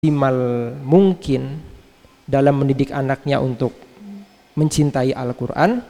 maksimal mungkin dalam mendidik anaknya untuk mencintai Al-Quran,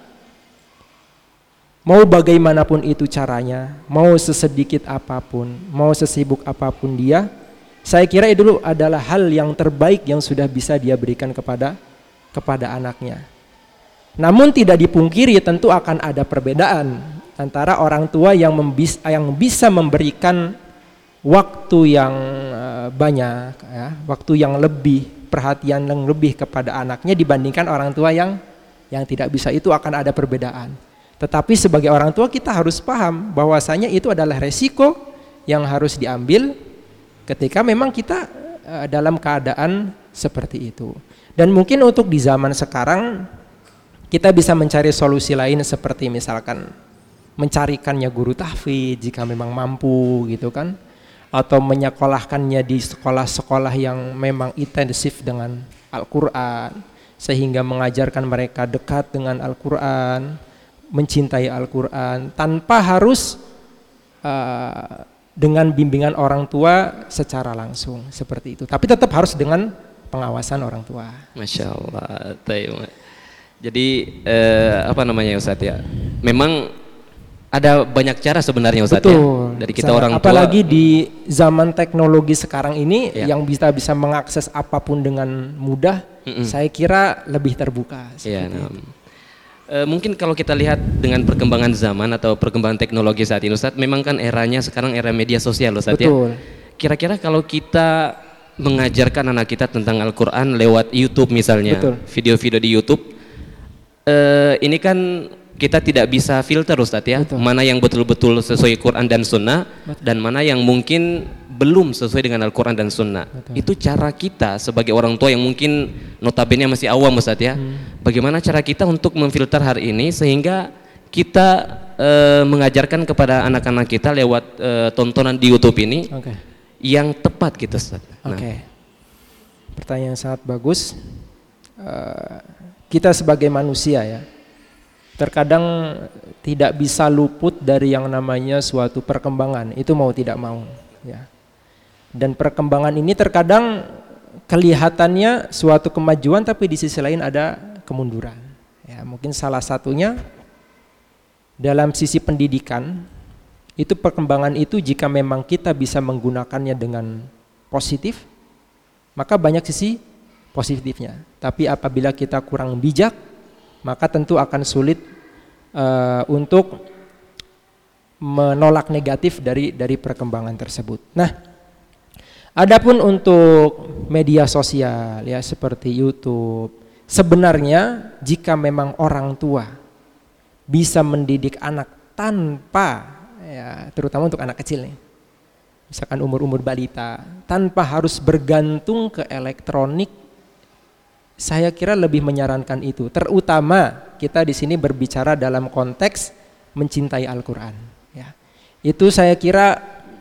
mau bagaimanapun itu caranya, mau sesedikit apapun, mau sesibuk apapun dia, saya kira itu adalah hal yang terbaik yang sudah bisa dia berikan kepada anaknya. Namun tidak dipungkiri tentu akan ada perbedaan antara orang tua yang bisa memberikan waktu yang banyak, ya, waktu yang lebih, perhatian yang lebih kepada anaknya dibandingkan orang tua yang tidak bisa. Itu akan ada perbedaan. Tetapi sebagai orang tua kita harus paham bahwasanya itu adalah resiko yang harus diambil ketika memang kita dalam keadaan seperti itu. Dan mungkin untuk di zaman sekarang kita bisa mencari solusi lain seperti misalkan mencarikannya guru tahfidz jika memang mampu gitu kan, atau menyekolahkannya di sekolah-sekolah yang memang intensif dengan Al-Quran sehingga mengajarkan mereka dekat dengan Al-Quran, mencintai Al-Quran tanpa harus dengan bimbingan orang tua secara langsung seperti itu, tapi tetap harus dengan pengawasan orang tua. Masya Allah. Jadi apa namanya Ustadz ya, memang ada banyak cara sebenarnya Ustadz. Betul, ya dari kita orang tua, apalagi di zaman teknologi sekarang ini ya, yang bisa mengakses apapun dengan mudah. Saya kira lebih terbuka ya, mungkin kalau kita lihat dengan perkembangan zaman atau perkembangan teknologi saat ini Ustadz, memang kan eranya sekarang era media sosial Ustadz. Betul. Ya. Kira-kira kalau kita mengajarkan anak kita tentang Al-Quran lewat YouTube misalnya, betul, video-video di YouTube, ini kan kita tidak bisa filter Ustadz ya, betul, mana yang betul-betul sesuai Quran dan Sunnah, betul, dan mana yang mungkin belum sesuai dengan Al-Quran dan Sunnah. Betul. Itu cara kita sebagai orang tua yang mungkin notabene masih awam Ustadz ya, bagaimana cara kita untuk memfilter hari ini sehingga kita mengajarkan kepada anak-anak kita lewat tontonan di YouTube ini yang tepat gitu Ustadz. Pertanyaan yang sangat bagus. Kita sebagai manusia ya, terkadang tidak bisa luput dari yang namanya suatu perkembangan, itu mau tidak mau ya. Dan perkembangan ini terkadang kelihatannya suatu kemajuan tapi di sisi lain ada kemunduran ya. Mungkin salah satunya dalam sisi pendidikan, itu perkembangan itu jika memang kita bisa menggunakannya dengan positif, maka banyak sisi positifnya. Tapi apabila kita kurang bijak, maka tentu akan sulit untuk menolak negatif dari perkembangan tersebut. Nah, adapun untuk media sosial ya seperti YouTube, sebenarnya jika memang orang tua bisa mendidik anak tanpa ya, terutama untuk anak kecil nih, misalkan umur-umur balita, tanpa harus bergantung ke elektronik, saya kira lebih menyarankan itu. Terutama kita di sini berbicara dalam konteks mencintai Al-Quran. Ya. Itu saya kira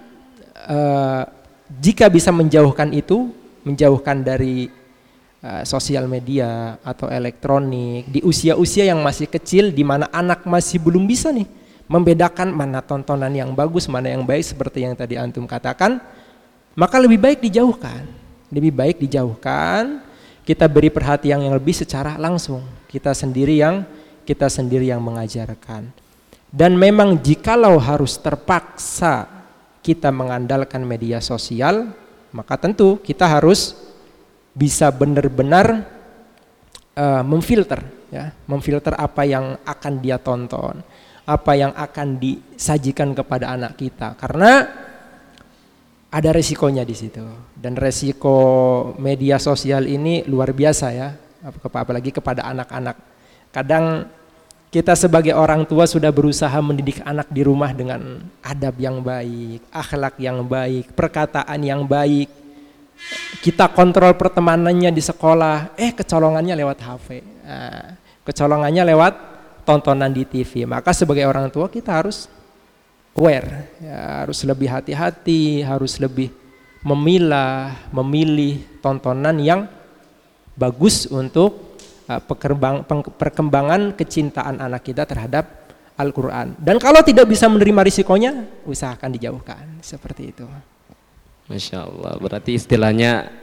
jika bisa menjauhkan itu, menjauhkan dari sosial media atau elektronik di usia-usia yang masih kecil, di mana anak masih belum bisa nih membedakan mana tontonan yang bagus, mana yang baik seperti yang tadi antum katakan, maka lebih baik dijauhkan. Lebih baik dijauhkan. Kita beri perhatian yang lebih secara langsung. Kita sendiri yang mengajarkan. Dan memang jikalau harus terpaksa kita mengandalkan media sosial, maka tentu kita harus bisa benar-benar memfilter ya, memfilter apa yang akan dia tonton, apa yang akan disajikan kepada anak kita, karena ada resikonya di situ. Dan resiko media sosial ini luar biasa ya, apalagi kepada anak-anak. Kadang kita sebagai orang tua sudah berusaha mendidik anak di rumah dengan adab yang baik, akhlak yang baik, perkataan yang baik. Kita kontrol pertemanannya di sekolah, kecolongannya lewat HP, kecolongannya lewat tontonan di TV. Maka sebagai orang tua kita harus aware, ya, harus lebih hati-hati, harus lebih memilih tontonan yang bagus untuk perkembangan kecintaan anak kita terhadap Al-Quran. Dan kalau tidak bisa menerima risikonya, usahakan dijauhkan, seperti itu. Masya Allah, berarti istilahnya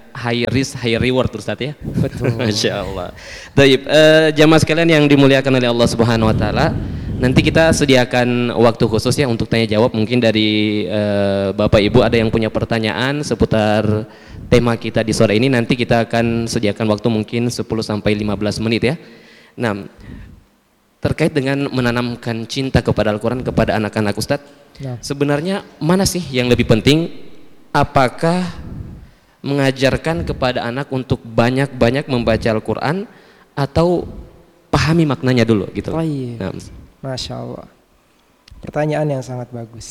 high risk high reward Ustaz ya. Betul. Masya Allah. Baik, jamaah sekalian yang dimuliakan oleh Allah Subhanahu Wa Taala, nanti kita sediakan waktu khusus ya untuk tanya jawab. Mungkin dari Bapak Ibu ada yang punya pertanyaan seputar tema kita di sore ini, nanti kita akan sediakan waktu mungkin 10 sampai 15 menit ya. Nah, terkait dengan menanamkan cinta kepada Al-Quran kepada anak-anak Ustadz, sebenarnya mana sih yang lebih penting? Apakah mengajarkan kepada anak untuk banyak-banyak membaca Al-Quran atau pahami maknanya dulu gitu? Oh iya. Nah. Masya Allah, pertanyaan yang sangat bagus.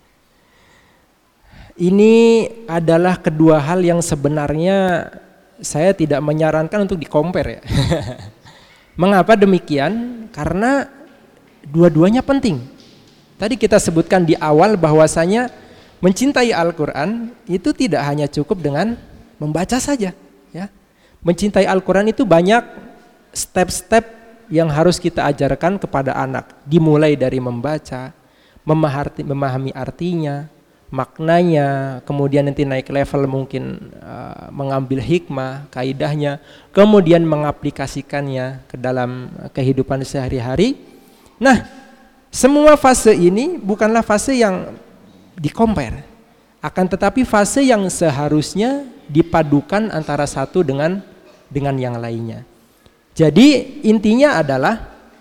Ini adalah kedua hal yang sebenarnya saya tidak menyarankan untuk di-compare ya. Mengapa demikian? Karena dua-duanya penting. Tadi kita sebutkan di awal bahwasanya mencintai Al-Quran itu tidak hanya cukup dengan membaca saja ya. Mencintai Al-Quran itu banyak step-step yang harus kita ajarkan kepada anak, dimulai dari membaca, memahami artinya, maknanya, kemudian nanti naik level mungkin mengambil hikmah, kaidahnya, kemudian mengaplikasikannya ke dalam kehidupan sehari-hari. Nah, semua fase ini bukanlah fase yang di-compare, akan tetapi fase yang seharusnya dipadukan antara satu dengan yang lainnya. Jadi intinya adalah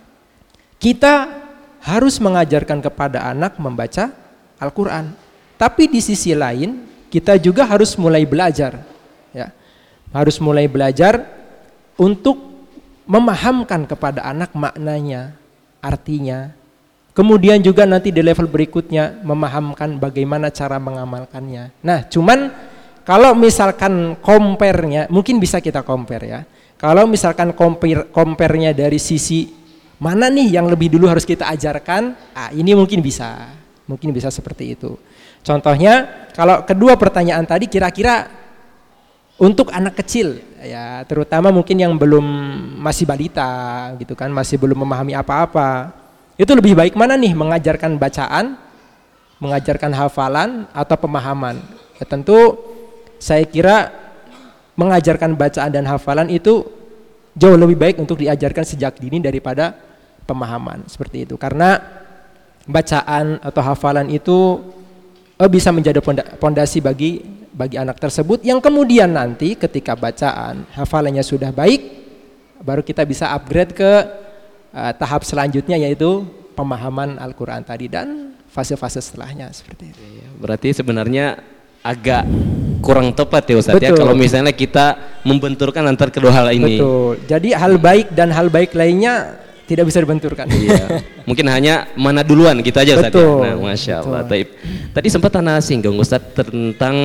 kita harus mengajarkan kepada anak membaca Al-Quran, tapi di sisi lain kita juga harus mulai belajar ya. Harus mulai belajar untuk memahamkan kepada anak maknanya, artinya. Kemudian juga nanti di level berikutnya memahamkan bagaimana cara mengamalkannya. Nah, cuman kalau misalkan compare-nya, mungkin bisa kita compare ya. Kalau misalkan compare-nya dari sisi mana nih yang lebih dulu harus kita ajarkan, ini mungkin bisa seperti itu. Contohnya, kalau kedua pertanyaan tadi kira-kira untuk anak kecil ya, terutama mungkin yang masih balita gitu kan, masih belum memahami apa-apa. Itu lebih baik mana nih, mengajarkan bacaan, mengajarkan hafalan atau pemahaman? Ya, tentu saya kira mengajarkan bacaan dan hafalan itu jauh lebih baik untuk diajarkan sejak dini daripada pemahaman seperti itu. Karena bacaan atau hafalan itu bisa menjadi pondasi bagi anak tersebut, yang kemudian nanti ketika bacaan hafalannya sudah baik, baru kita bisa upgrade ke tahap selanjutnya, yaitu pemahaman Al-Quran tadi dan fase-fase setelahnya seperti itu. Berarti sebenarnya agak kurang tepat ya Ustadz ya, kalau misalnya kita membenturkan antara kedua hal ini. Betul. Jadi hal baik dan hal baik lainnya tidak bisa dibenturkan. Iya. Mungkin hanya mana duluan gitu aja Ustadz ya. Nah, Masya Allah. Tadi sempat Ana singgung Ustadz tentang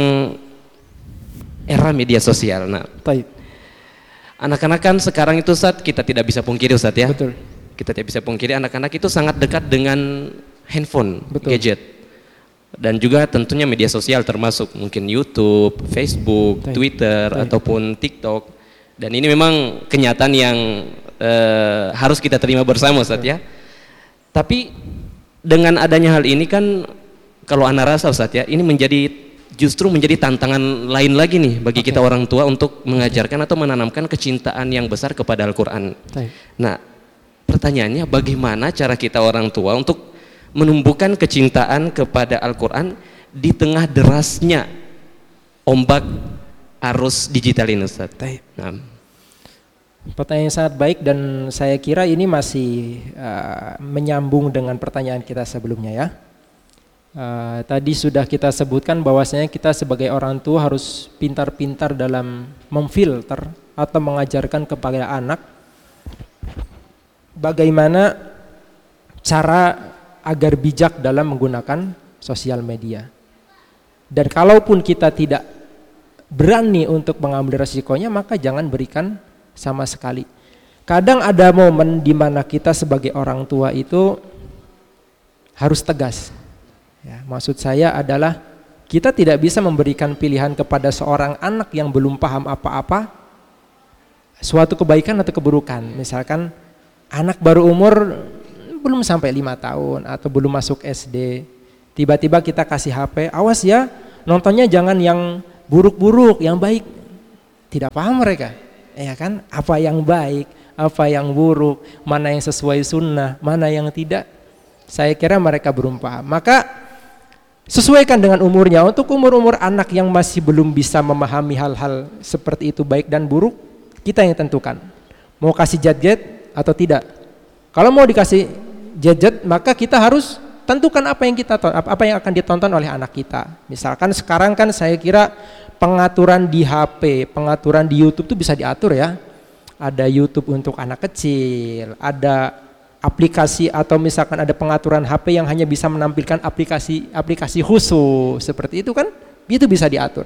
era media sosial. Nah, anak-anak kan sekarang itu Ustadz, kita tidak bisa pungkiri Ustadz ya. Betul. Kita tidak bisa pungkiri anak-anak itu sangat dekat dengan handphone, gadget. Dan juga tentunya media sosial termasuk mungkin YouTube, Facebook, Twitter, ataupun TikTok. Dan ini memang kenyataan yang harus kita terima bersama Ustadz ya. Tapi dengan adanya hal ini kan, kalau Ana rasa Ustadz ya, ini justru menjadi tantangan lain lagi nih bagi kita orang tua untuk mengajarkan atau menanamkan kecintaan yang besar kepada Al-Quran. Nah, pertanyaannya bagaimana cara kita orang tua untuk menumbuhkan kecintaan kepada Al-Quran di tengah derasnya ombak arus digital ini Ustaz? Nah. Pertanyaan yang sangat baik, dan saya kira ini masih menyambung dengan pertanyaan kita sebelumnya ya. Tadi sudah kita sebutkan bahwasanya kita sebagai orang tua harus pintar-pintar dalam memfilter atau mengajarkan kepada anak bagaimana cara agar bijak dalam menggunakan sosial media. Dan kalaupun kita tidak berani untuk mengambil resikonya, maka jangan berikan sama sekali. Kadang ada momen di mana kita sebagai orang tua itu harus tegas. Ya, maksud saya adalah kita tidak bisa memberikan pilihan kepada seorang anak yang belum paham apa-apa suatu kebaikan atau keburukan. Misalkan anak baru umur belum sampai 5 tahun atau belum masuk SD, tiba-tiba kita kasih HP, awas ya nontonnya jangan yang buruk-buruk, yang baik. Tidak paham mereka, ya kan? Apa yang baik, apa yang buruk, mana yang sesuai sunnah, mana yang tidak. Saya kira mereka belum paham. Maka sesuaikan dengan umurnya. Untuk umur-umur anak yang masih belum bisa memahami hal-hal seperti itu baik dan buruk, kita yang tentukan. Mau kasih gadget atau tidak. Kalau mau dikasih gadget, maka kita harus tentukan apa yang akan ditonton oleh anak kita. Misalkan sekarang kan saya kira pengaturan di HP, pengaturan di YouTube itu bisa diatur ya. Ada YouTube untuk anak kecil, ada aplikasi atau misalkan ada pengaturan HP yang hanya bisa menampilkan aplikasi khusus seperti itu kan, itu bisa diatur.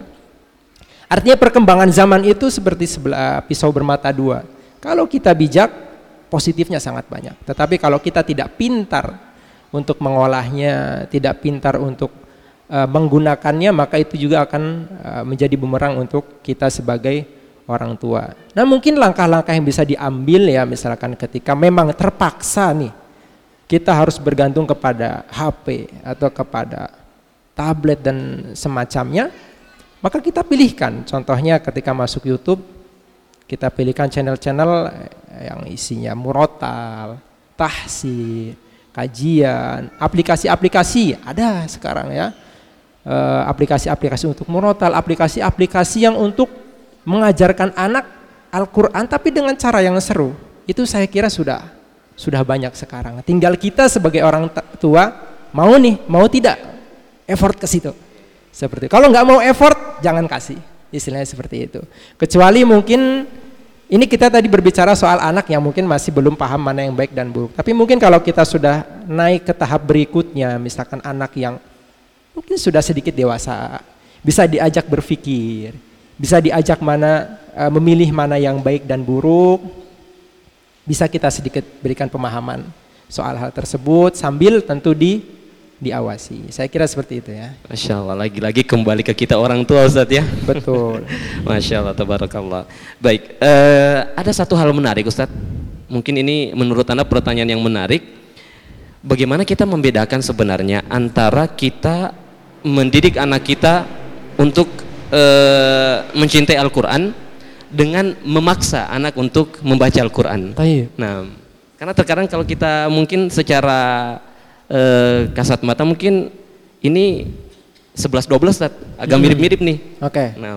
Artinya perkembangan zaman itu seperti sebelah pisau bermata dua. Kalau kita bijak, positifnya sangat banyak. Tetapi kalau kita tidak pintar untuk mengolahnya, tidak pintar untuk menggunakannya, maka itu juga akan menjadi bumerang untuk kita sebagai orang tua. Nah, mungkin langkah-langkah yang bisa diambil ya, misalkan ketika memang terpaksa nih kita harus bergantung kepada HP atau kepada tablet dan semacamnya, maka kita pilihkan. Contohnya ketika masuk YouTube, kita pilihkan channel-channel yang isinya murotal, tahsin, kajian, aplikasi-aplikasi ada sekarang ya. Aplikasi-aplikasi untuk murotal, aplikasi-aplikasi yang untuk mengajarkan anak Al-Quran tapi dengan cara yang seru. Itu saya kira sudah banyak sekarang. Tinggal kita sebagai orang tua mau tidak effort ke situ. Seperti itu. Kalau nggak mau effort, jangan kasih. Istilahnya seperti itu. Kecuali mungkin ini kita tadi berbicara soal anak yang mungkin masih belum paham mana yang baik dan buruk. Tapi mungkin kalau kita sudah naik ke tahap berikutnya, misalkan anak yang mungkin sudah sedikit dewasa, bisa diajak berpikir, bisa diajak memilih mana yang baik dan buruk, bisa kita sedikit berikan pemahaman soal hal tersebut sambil tentu diawasi. Saya kira seperti itu ya. Masya Allah, lagi-lagi kembali ke kita orang tua Ustadz ya. Betul. Masya Allah, tabarakallah. Baik, ada satu hal menarik Ustadz. Mungkin ini menurut Anda pertanyaan yang menarik. Bagaimana kita membedakan sebenarnya antara kita mendidik anak kita untuk mencintai Al-Quran dengan memaksa anak untuk membaca Al-Quran. Nah, karena terkadang kalau kita mungkin secara kasat mata mungkin ini 11-12 agak mirip-mirip nih. Oke. Nah,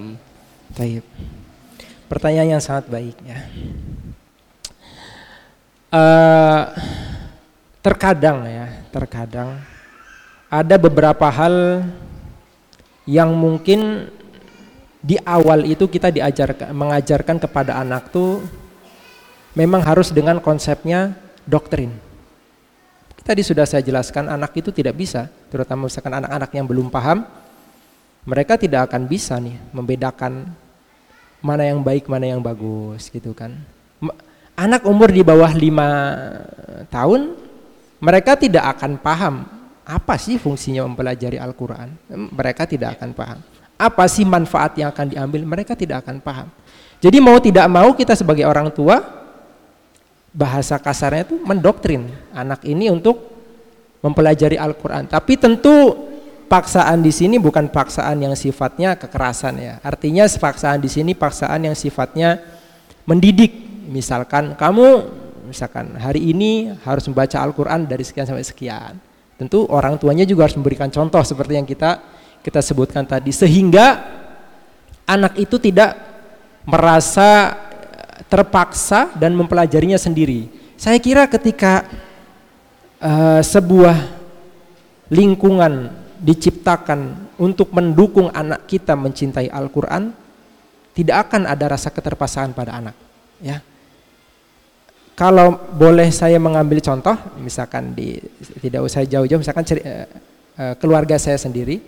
pertanyaan yang sangat baik ya. Terkadang ada beberapa hal yang mungkin di awal itu kita mengajarkan kepada anak tuh memang harus dengan konsepnya doktrin. Tadi sudah saya jelaskan, anak itu tidak bisa, terutama misalkan anak-anak yang belum paham, mereka tidak akan bisa nih membedakan mana yang baik, mana yang bagus gitu kan. Anak umur di bawah 5 tahun, mereka tidak akan paham apa sih fungsinya mempelajari Al-Quran. Mereka tidak akan paham. Apa sih manfaat yang akan diambil, mereka tidak akan paham. Jadi mau tidak mau kita sebagai orang tua, bahasa kasarnya itu mendoktrin anak ini untuk mempelajari Al-Quran. Tapi tentu paksaan di sini bukan paksaan yang sifatnya kekerasan ya. Artinya paksaan di sini paksaan yang sifatnya mendidik. Misalkan hari ini harus membaca Al-Quran dari sekian sampai sekian. Tentu orang tuanya juga harus memberikan contoh seperti yang kita sebutkan tadi, sehingga anak itu tidak merasa terpaksa dan mempelajarinya sendiri. Saya kira ketika sebuah lingkungan diciptakan untuk mendukung anak kita mencintai Al-Quran, tidak akan ada rasa keterpaksaan pada anak ya. Kalau boleh saya mengambil contoh, misalkan tidak usah jauh-jauh, misalkan keluarga saya sendiri,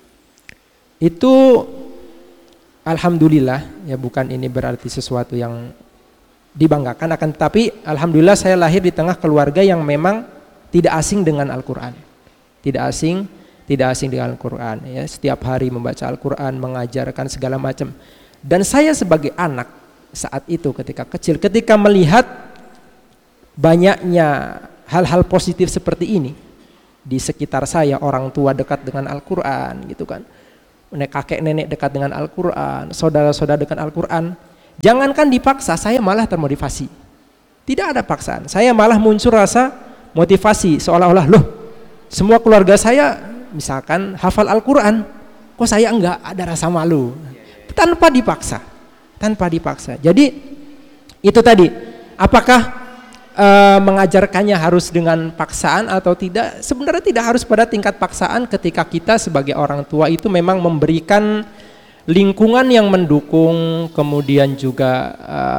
itu alhamdulillah ya, bukan ini berarti sesuatu yang dibanggakan, akan tetapi alhamdulillah saya lahir di tengah keluarga yang memang tidak asing dengan Al-Quran, tidak asing dengan Al-Quran ya, setiap hari membaca Al-Quran, mengajarkan segala macam. Dan saya sebagai anak saat itu ketika kecil, ketika melihat banyaknya hal-hal positif seperti ini di sekitar saya, orang tua dekat dengan Al-Quran gitu kan, kakek nenek dekat dengan Al-Quran, saudara-saudara dengan Al-Quran, Jangankan dipaksa, saya malah termotivasi. Tidak ada paksaan. Saya malah muncul rasa motivasi seolah-olah loh, semua keluarga saya misalkan hafal Al-Quran, kok saya enggak, ada rasa malu. Tanpa dipaksa. Jadi itu tadi, apakah mengajarkannya harus dengan paksaan atau tidak? Sebenarnya tidak harus pada tingkat paksaan ketika kita sebagai orang tua itu memang memberikan lingkungan yang mendukung, kemudian juga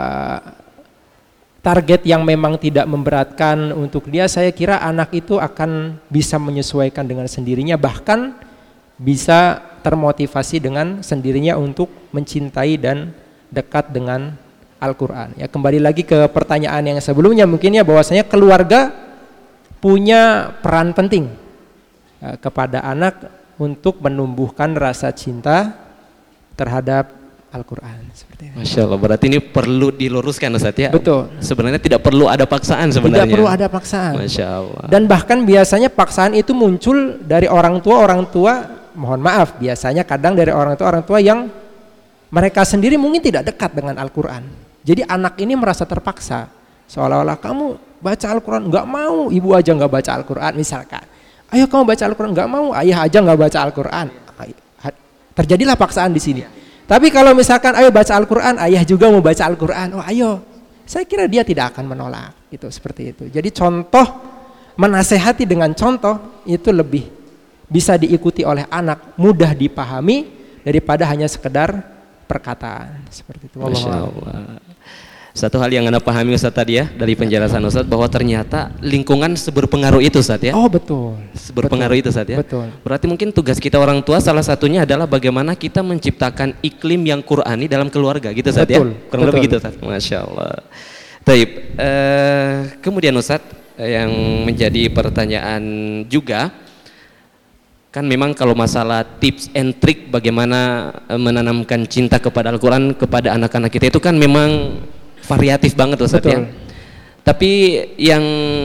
target yang memang tidak memberatkan untuk dia. Saya kira anak itu akan bisa menyesuaikan dengan sendirinya, bahkan bisa termotivasi dengan sendirinya untuk mencintai dan dekat dengan Al-Quran. Ya, kembali lagi ke pertanyaan yang sebelumnya mungkin ya, bahwasanya keluarga punya peran penting kepada anak untuk menumbuhkan rasa cinta terhadap Al-Quran. Masya Allah, berarti ini perlu diluruskan Ustaz ya. Betul. Sebenarnya tidak perlu ada paksaan sebenarnya. Tidak perlu ada paksaan. Masya Allah. Dan bahkan biasanya paksaan itu muncul dari orang tua, mohon maaf, biasanya kadang dari orang tua yang mereka sendiri mungkin tidak dekat dengan Al-Quran. Jadi anak ini merasa terpaksa, seolah-olah kamu baca Al-Quran, nggak mau, ibu aja nggak baca Al-Quran misalkan. Ayo kamu baca Al-Quran, nggak mau, ayah aja nggak baca Al-Quran. Terjadilah paksaan di sini. Tapi kalau misalkan ayo baca Al-Quran, ayah juga mau baca Al-Quran, oh ayo, saya kira dia tidak akan menolak, gitu, seperti itu. Jadi contoh, menasehati dengan contoh itu lebih bisa diikuti oleh anak, mudah dipahami daripada hanya sekedar perkataan, seperti itu. Masya Allah. Satu hal yang Anda pahami Ustaz tadi ya dari penjelasan Ustaz, bahwa ternyata lingkungan seberpengaruh itu Ustaz ya. Oh betul. Seberpengaruh itu Ustaz ya. Betul. Berarti mungkin tugas kita orang tua salah satunya adalah bagaimana kita menciptakan iklim yang Qur'ani dalam keluarga gitu Ustaz ya. Kurang lebih gitu Ustaz. Masya Allah. Taib. Kemudian Ustaz, yang menjadi pertanyaan juga, kan memang kalau masalah tips and trick bagaimana menanamkan cinta kepada Al-Quran kepada anak-anak kita itu kan memang variatif banget Ustaz ya. Tapi yang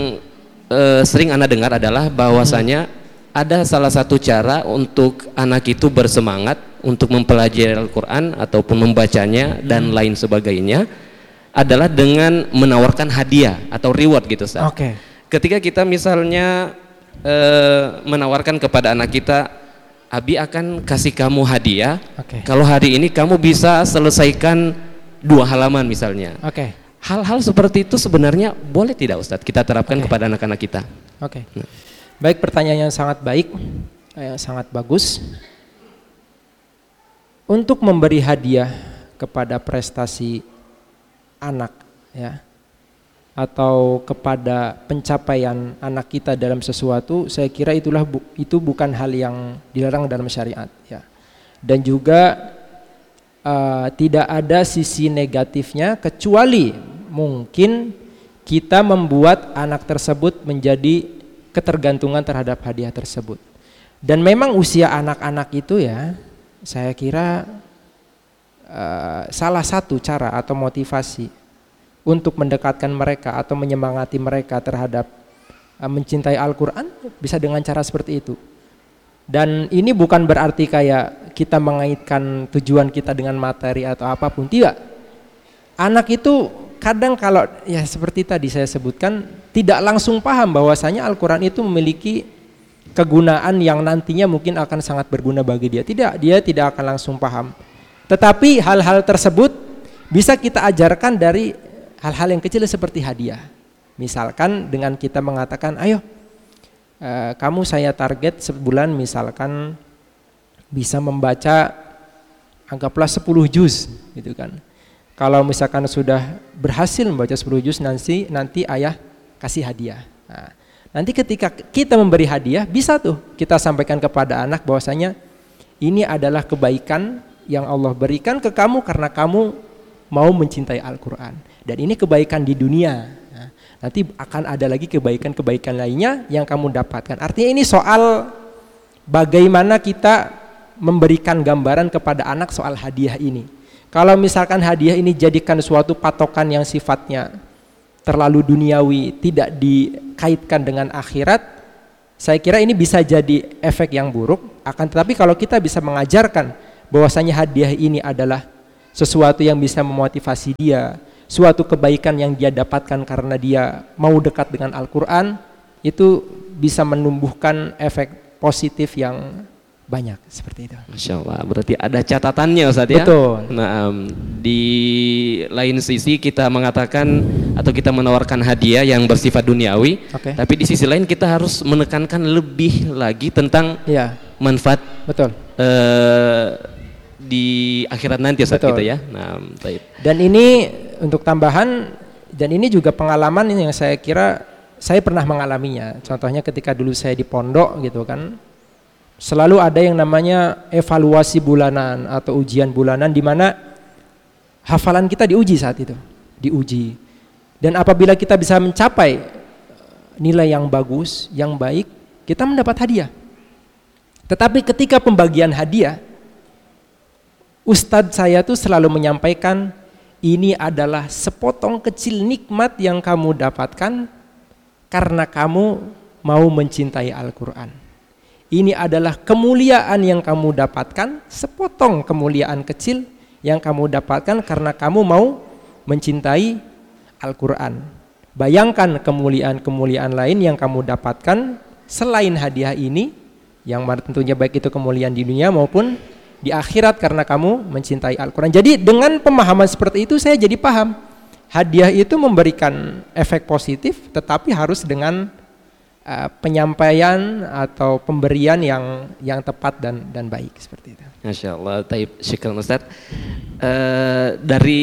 sering Anda dengar adalah bahwasanya ada salah satu cara untuk anak itu bersemangat untuk mempelajari Al-Quran ataupun membacanya dan lain sebagainya adalah dengan menawarkan hadiah atau reward gitu Ustaz. Oke. Ketika kita misalnya menawarkan kepada anak kita, Abi akan kasih kamu hadiah. Kalau hari ini kamu bisa selesaikan 2 halaman misalnya. Hal-hal seperti itu sebenarnya boleh tidak Ustadz kita terapkan kepada anak-anak kita? Baik, pertanyaan yang sangat baik, yang sangat bagus. Untuk memberi hadiah kepada prestasi anak ya, atau kepada pencapaian anak kita dalam sesuatu, saya kira itu bukan hal yang dilarang dalam syariat ya. Dan juga tidak ada sisi negatifnya, kecuali mungkin kita membuat anak tersebut menjadi ketergantungan terhadap hadiah tersebut. Dan memang usia anak-anak itu ya, saya kira salah satu cara atau motivasi untuk mendekatkan mereka atau menyemangati mereka terhadap mencintai Al-Quran bisa dengan cara seperti itu. Dan ini bukan berarti kayak kita mengaitkan tujuan kita dengan materi atau apapun, tidak. Anak itu kadang kalau ya seperti tadi saya sebutkan tidak langsung paham bahwasanya Al-Quran itu memiliki kegunaan yang nantinya mungkin akan sangat berguna bagi dia. Tidak, dia tidak akan langsung paham. Tetapi hal-hal tersebut bisa kita ajarkan dari hal-hal yang kecil seperti hadiah. Misalkan dengan kita mengatakan, ayo kamu saya target sebulan misalkan bisa membaca anggaplah 10 juz gitu kan. Kalau misalkan sudah berhasil membaca 10 juz, nanti ayah kasih hadiah. Nah, nanti ketika kita memberi hadiah bisa tuh kita sampaikan kepada anak bahwasanya ini adalah kebaikan yang Allah berikan ke kamu karena kamu mau mencintai Al-Quran, dan ini kebaikan di dunia. Nanti akan ada lagi kebaikan-kebaikan lainnya yang kamu dapatkan. Artinya ini soal bagaimana kita memberikan gambaran kepada anak soal hadiah ini. Kalau misalkan hadiah ini jadikan suatu patokan yang sifatnya terlalu duniawi, tidak dikaitkan dengan akhirat, saya kira ini bisa jadi efek yang buruk. Akan tetapi kalau kita bisa mengajarkan bahwasanya hadiah ini adalah sesuatu yang bisa memotivasi dia, suatu kebaikan yang dia dapatkan karena dia mau dekat dengan Al-Quran, itu bisa menumbuhkan efek positif yang banyak seperti itu. Masya Allah, berarti ada catatannya Ustaz ya? Betul. Nah, di lain sisi kita mengatakan atau kita menawarkan hadiah yang bersifat duniawi, tapi di sisi lain kita harus menekankan lebih lagi tentang manfaat. Betul. Di akhirat nanti Ustaz gitu ya. Nah, dan ini untuk tambahan, dan ini juga pengalaman yang saya kira saya pernah mengalaminya. Contohnya ketika dulu saya di pondok gitu kan, selalu ada yang namanya evaluasi bulanan atau ujian bulanan di mana hafalan kita diuji saat itu, diuji. Dan apabila kita bisa mencapai nilai yang bagus, yang baik, kita mendapat hadiah. Tetapi ketika pembagian hadiah, ustadz saya tuh selalu menyampaikan, ini adalah sepotong kecil nikmat yang kamu dapatkan karena kamu mau mencintai Al-Quran. Ini adalah kemuliaan yang kamu dapatkan, sepotong kemuliaan kecil yang kamu dapatkan karena kamu mau mencintai Al-Quran. Bayangkan kemuliaan-kemuliaan lain yang kamu dapatkan selain hadiah ini, yang tentunya baik itu kemuliaan di dunia maupun di akhirat karena kamu mencintai Al-Quran. Jadi dengan pemahaman seperti itu saya jadi paham, hadiah itu memberikan efek positif tetapi harus dengan penyampaian atau pemberian yang tepat dan baik seperti itu. Masya Allah, taib, syukran Ustaz. Dari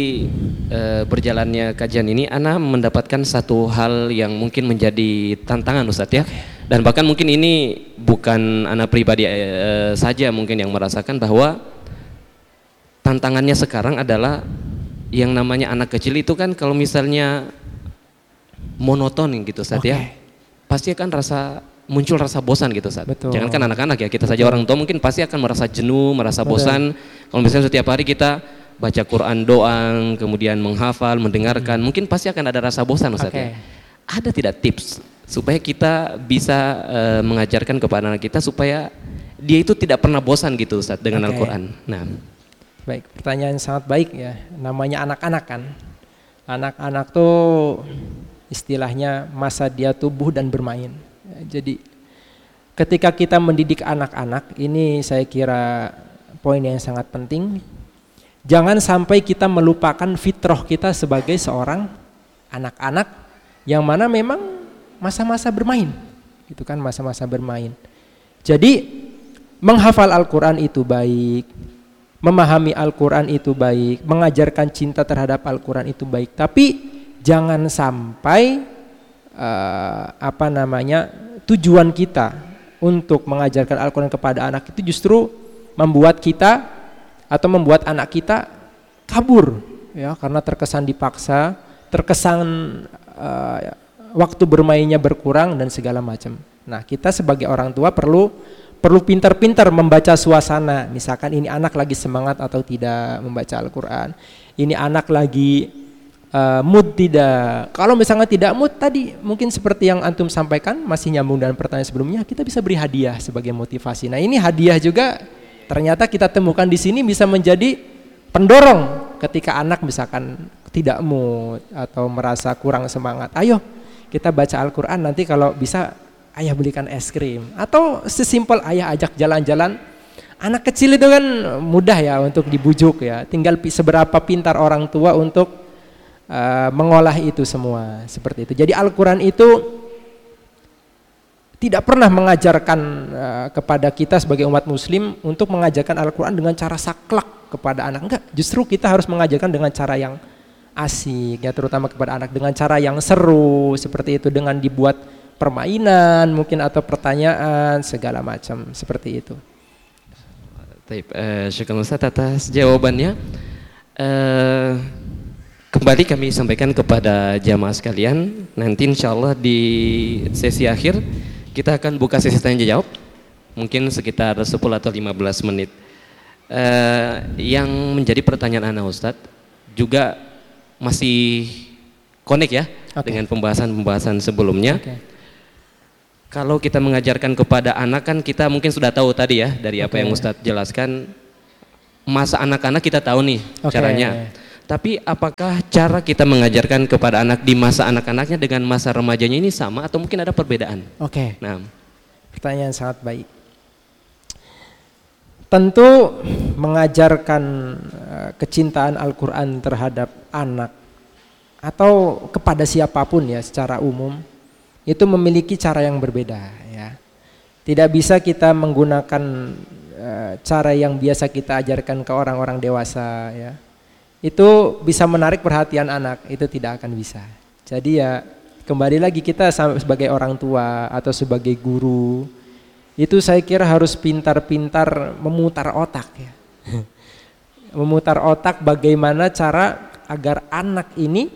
berjalannya kajian ini, Ana mendapatkan satu hal yang mungkin menjadi tantangan Ustaz ya. Dan bahkan mungkin ini bukan Ana pribadi saja mungkin yang merasakan bahwa tantangannya sekarang adalah yang namanya anak kecil itu kan kalau misalnya monoton gitu Ustaz ya. Pasti akan muncul rasa bosan gitu Ustaz. Jangankan anak-anak ya, kita saja orang tua mungkin pasti akan merasa jenuh, merasa bosan. Kalau misalnya setiap hari kita baca Quran doang, kemudian menghafal, mendengarkan, mungkin pasti akan ada rasa bosan Ustaz ya. Ada tidak tips supaya kita bisa mengajarkan kepada anak kita supaya dia itu tidak pernah bosan gitu Ustaz dengan Al-Quran? Nah, baik, pertanyaan sangat baik ya. Namanya anak-anak kan. Anak-anak tuh istilahnya masa dia tumbuh dan bermain. Jadi ketika kita mendidik anak-anak, ini saya kira poin yang sangat penting. Jangan sampai kita melupakan fitrah kita sebagai seorang anak-anak yang mana memang masa-masa bermain. Gitu kan, masa-masa bermain. Jadi menghafal Al-Quran itu baik, memahami Al-Quran itu baik, mengajarkan cinta terhadap Al-Quran itu baik, tapi jangan sampai tujuan kita untuk mengajarkan Al-Quran kepada anak itu justru membuat kita atau membuat anak kita kabur ya, karena terkesan dipaksa, terkesan waktu bermainnya berkurang dan segala macam. Nah, kita sebagai orang tua perlu pintar-pintar membaca suasana. Misalkan ini anak lagi semangat atau tidak membaca Al-Quran, ini anak lagi mood tidak. Kalau misalnya tidak mood, tadi mungkin seperti yang antum sampaikan, masih nyambung dengan pertanyaan sebelumnya, kita bisa beri hadiah sebagai motivasi. Nah, ini hadiah juga ternyata kita temukan di sini bisa menjadi pendorong ketika anak misalkan tidak mood atau merasa kurang semangat. Ayo kita baca Al-Quran, nanti kalau bisa ayah belikan es krim, atau sesimpel ayah ajak jalan-jalan. Anak kecil itu kan mudah ya untuk dibujuk ya, tinggal seberapa pintar orang tua untuk mengolah itu semua seperti itu. Jadi Al-Quran itu tidak pernah mengajarkan kepada kita sebagai umat muslim untuk mengajarkan Al-Quran dengan cara saklek kepada anak. Enggak, justru kita harus mengajarkan dengan cara yang asik ya, terutama kepada anak, dengan cara yang seru seperti itu, dengan dibuat permainan mungkin atau pertanyaan segala macam seperti itu. Baik, syukur Ustaz atas jawabannya. Kembali kami sampaikan kepada jamaah sekalian, nanti insya Allah di sesi akhir kita akan buka sesi tanya jawab, mungkin sekitar 10 atau 15 menit. Yang menjadi pertanyaan Ana Ustadz juga masih connect ya dengan pembahasan sebelumnya. Kalau kita mengajarkan kepada anak kan kita mungkin sudah tahu tadi ya dari apa yang Ustadz jelaskan, masa anak-anak kita tahu nih caranya. Tapi apakah cara kita mengajarkan kepada anak di masa anak-anaknya dengan masa remajanya ini sama atau mungkin ada perbedaan? Nah, pertanyaan sangat baik. Tentu mengajarkan kecintaan Al-Quran terhadap anak atau kepada siapapun ya secara umum itu memiliki cara yang berbeda ya. Tidak bisa kita menggunakan cara yang biasa kita ajarkan ke orang-orang dewasa ya. Itu bisa menarik perhatian anak, itu tidak akan bisa. Jadi ya kembali lagi kita sebagai orang tua atau sebagai guru itu saya kira harus pintar-pintar memutar otak ya. Memutar otak bagaimana cara agar anak ini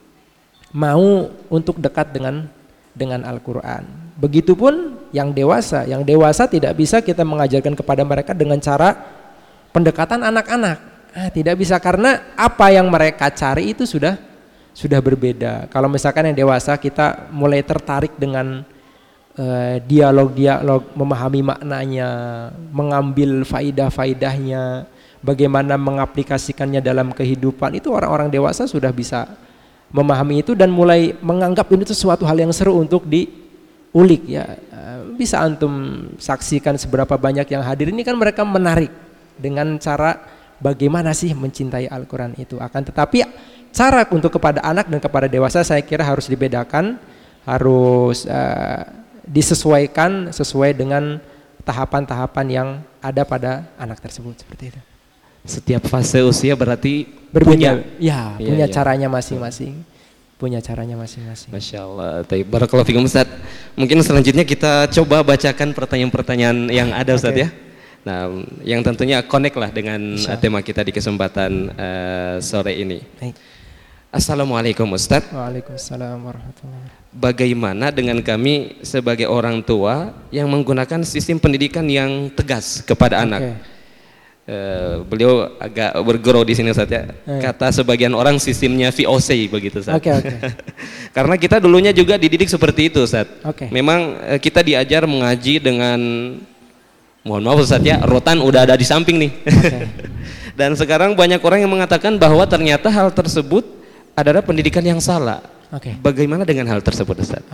mau untuk dekat dengan Al-Quran. Begitupun yang dewasa tidak bisa kita mengajarkan kepada mereka dengan cara pendekatan anak-anak. Tidak bisa karena apa yang mereka cari itu sudah berbeda. Kalau misalkan yang dewasa kita mulai tertarik dengan dialog-dialog, memahami maknanya, mengambil faidah-faidahnya, bagaimana mengaplikasikannya dalam kehidupan, itu orang-orang dewasa sudah bisa memahami itu dan mulai menganggap ini sesuatu hal yang seru untuk diulik ya. Bisa antum saksikan seberapa banyak yang hadir ini kan mereka menarik dengan cara bagaimana sih mencintai Al-Quran itu. Akan tetapi cara untuk kepada anak dan kepada dewasa saya kira harus dibedakan, harus disesuaikan sesuai dengan tahapan-tahapan yang ada pada anak tersebut, seperti itu. Setiap fase usia berarti berbeda. Punya caranya masing-masing. Masya Allah. Barakallahu fikum Ustaz. Mungkin selanjutnya kita coba bacakan pertanyaan-pertanyaan yang ada Ustaz ya. Nah, yang tentunya connect lah dengan tema kita di kesempatan sore ini. Baik. Assalamualaikum Ustadz. Waalaikumsalam warahmatullahi wabarakatuh. Bagaimana dengan kami sebagai orang tua yang menggunakan sistem pendidikan yang tegas kepada anak? Beliau agak bergurau di sini Ustadz ya. Kata sebagian orang sistemnya VOC begitu Ustadz. Karena kita dulunya juga dididik seperti itu Ustadz. Memang kita diajar mengaji dengan, mohon maaf Ustadz ya, rotan udah ada di samping nih. Dan sekarang banyak orang yang mengatakan bahwa ternyata hal tersebut adalah pendidikan yang salah. Bagaimana dengan hal tersebut Ustadz?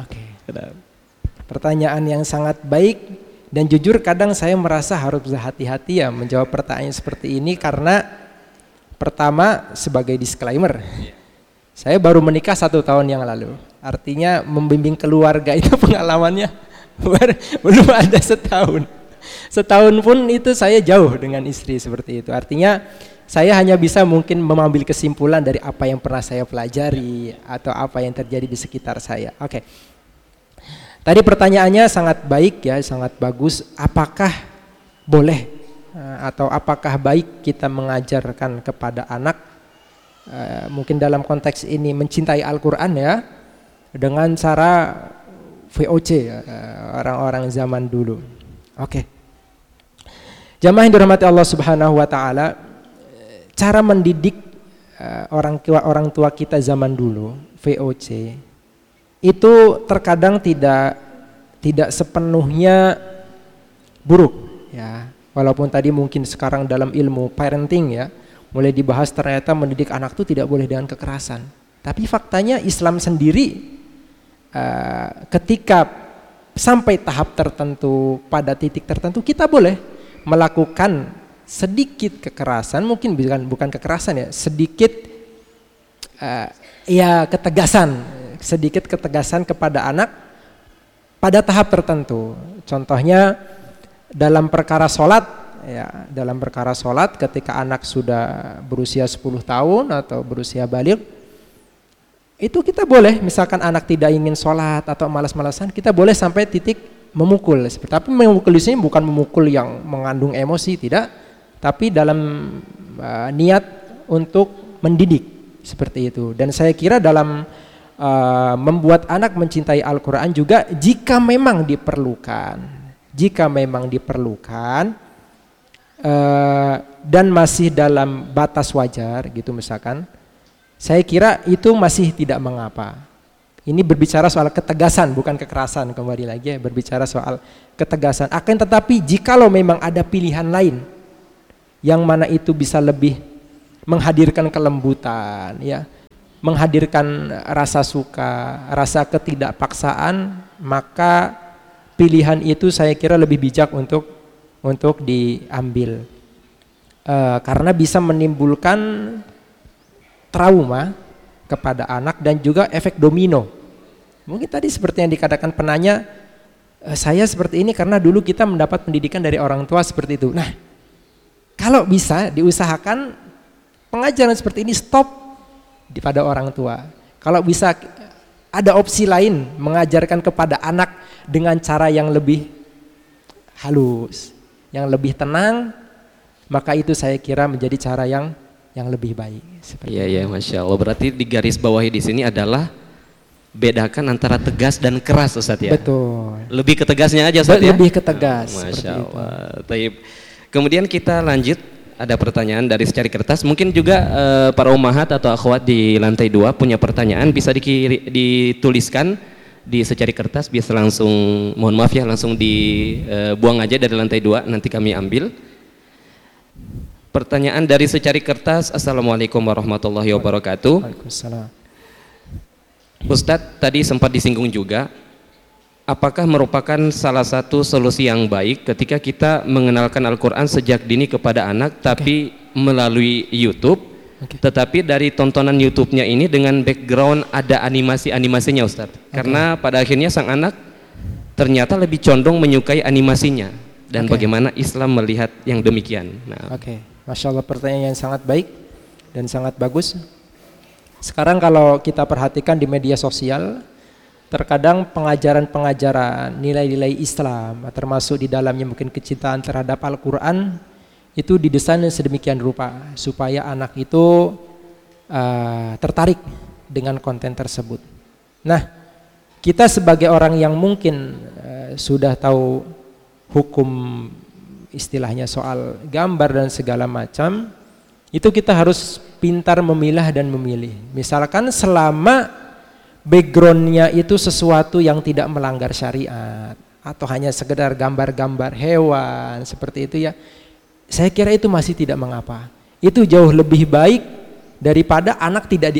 Pertanyaan yang sangat baik. Dan jujur kadang saya merasa harus berhati-hati ya menjawab pertanyaan seperti ini karena pertama sebagai disclaimer, saya baru menikah 1 tahun yang lalu. Artinya membimbing keluarga itu pengalamannya belum ada setahun. Setahun pun itu saya jauh dengan istri seperti itu. Artinya saya hanya bisa mungkin mengambil kesimpulan dari apa yang pernah saya pelajari atau apa yang terjadi di sekitar saya. Tadi pertanyaannya sangat baik ya, sangat bagus. Apakah boleh atau apakah baik kita mengajarkan kepada anak mungkin dalam konteks ini mencintai Al-Quran ya dengan cara VOC ya, orang-orang zaman dulu. Jamaah yang dirahmati Allah Subhanahu wa taala, cara mendidik orang tua kita zaman dulu VOC itu terkadang tidak sepenuhnya buruk ya. Walaupun tadi mungkin sekarang dalam ilmu parenting ya mulai dibahas ternyata mendidik anak itu tidak boleh dengan kekerasan. Tapi faktanya Islam sendiri ketika sampai tahap tertentu pada titik tertentu kita boleh melakukan sedikit kekerasan, mungkin bukan kekerasan ya, sedikit sedikit ketegasan kepada anak pada tahap tertentu. Contohnya dalam perkara sholat ya, dalam perkara sholat ketika anak sudah berusia 10 tahun atau berusia baligh, itu kita boleh, misalkan anak tidak ingin sholat atau malas-malasan, kita boleh sampai titik memukul. Tapi memukul di sini bukan memukul yang mengandung emosi, tidak, tapi dalam niat untuk mendidik seperti itu. Dan saya kira dalam membuat anak mencintai Al-Quran juga jika memang diperlukan dan masih dalam batas wajar gitu misalkan, saya kira itu masih tidak mengapa. Ini berbicara soal ketegasan bukan kekerasan, kembali lagi berbicara soal ketegasan. Akan tetapi jikalau memang ada pilihan lain yang mana itu bisa lebih menghadirkan kelembutan, ya, menghadirkan rasa suka, rasa ketidakpaksaan, maka pilihan itu saya kira lebih bijak untuk diambil, karena bisa menimbulkan trauma kepada anak dan juga efek domino. Mungkin tadi seperti yang dikatakan penanya, saya seperti ini karena dulu kita mendapat pendidikan dari orang tua seperti itu. Nah, kalau bisa diusahakan pengajaran seperti ini stop pada orang tua. Kalau bisa ada opsi lain, mengajarkan kepada anak dengan cara yang lebih halus, yang lebih tenang, maka itu saya kira menjadi cara yang lebih baik. Iya, Masya Allah. Berarti di garis bawahi di sini adalah bedakan antara tegas dan keras, Ustaz ya. Betul. Lebih ke tegasnya aja, Ustaz ya. Lebih ke tegas. Masya Allah. Kemudian kita lanjut. Ada pertanyaan dari secari kertas, mungkin juga para umahat atau akhwat di lantai 2 punya pertanyaan, bisa dituliskan di secari kertas, bisa langsung, mohon maaf ya, langsung dibuang aja dari lantai 2, nanti kami ambil. Pertanyaan dari secari kertas. Assalamualaikum warahmatullahi wabarakatuh. Waalaikumsalam. Ustadz, tadi sempat disinggung juga, apakah merupakan salah satu solusi yang baik ketika kita mengenalkan Al-Quran sejak dini kepada anak, tapi melalui YouTube, tetapi dari tontonan YouTube-nya ini dengan background ada animasi-animasinya, Ustadz? Karena pada akhirnya sang anak ternyata lebih condong menyukai animasinya, dan bagaimana Islam melihat yang demikian. Nah. Masya Allah, pertanyaan yang sangat baik dan sangat bagus. Sekarang kalau kita perhatikan di media sosial, terkadang pengajaran-pengajaran nilai-nilai Islam, termasuk di dalamnya mungkin kecintaan terhadap Al-Quran, itu didesain sedemikian rupa supaya anak itu tertarik dengan konten tersebut. Nah, kita sebagai orang yang mungkin sudah tahu hukum istilahnya soal gambar dan segala macam, itu kita harus pintar memilah dan memilih. Misalkan selama backgroundnya itu sesuatu yang tidak melanggar syariat atau hanya sekedar gambar-gambar hewan seperti itu, ya, saya kira itu masih tidak mengapa. Itu jauh lebih baik daripada anak tidak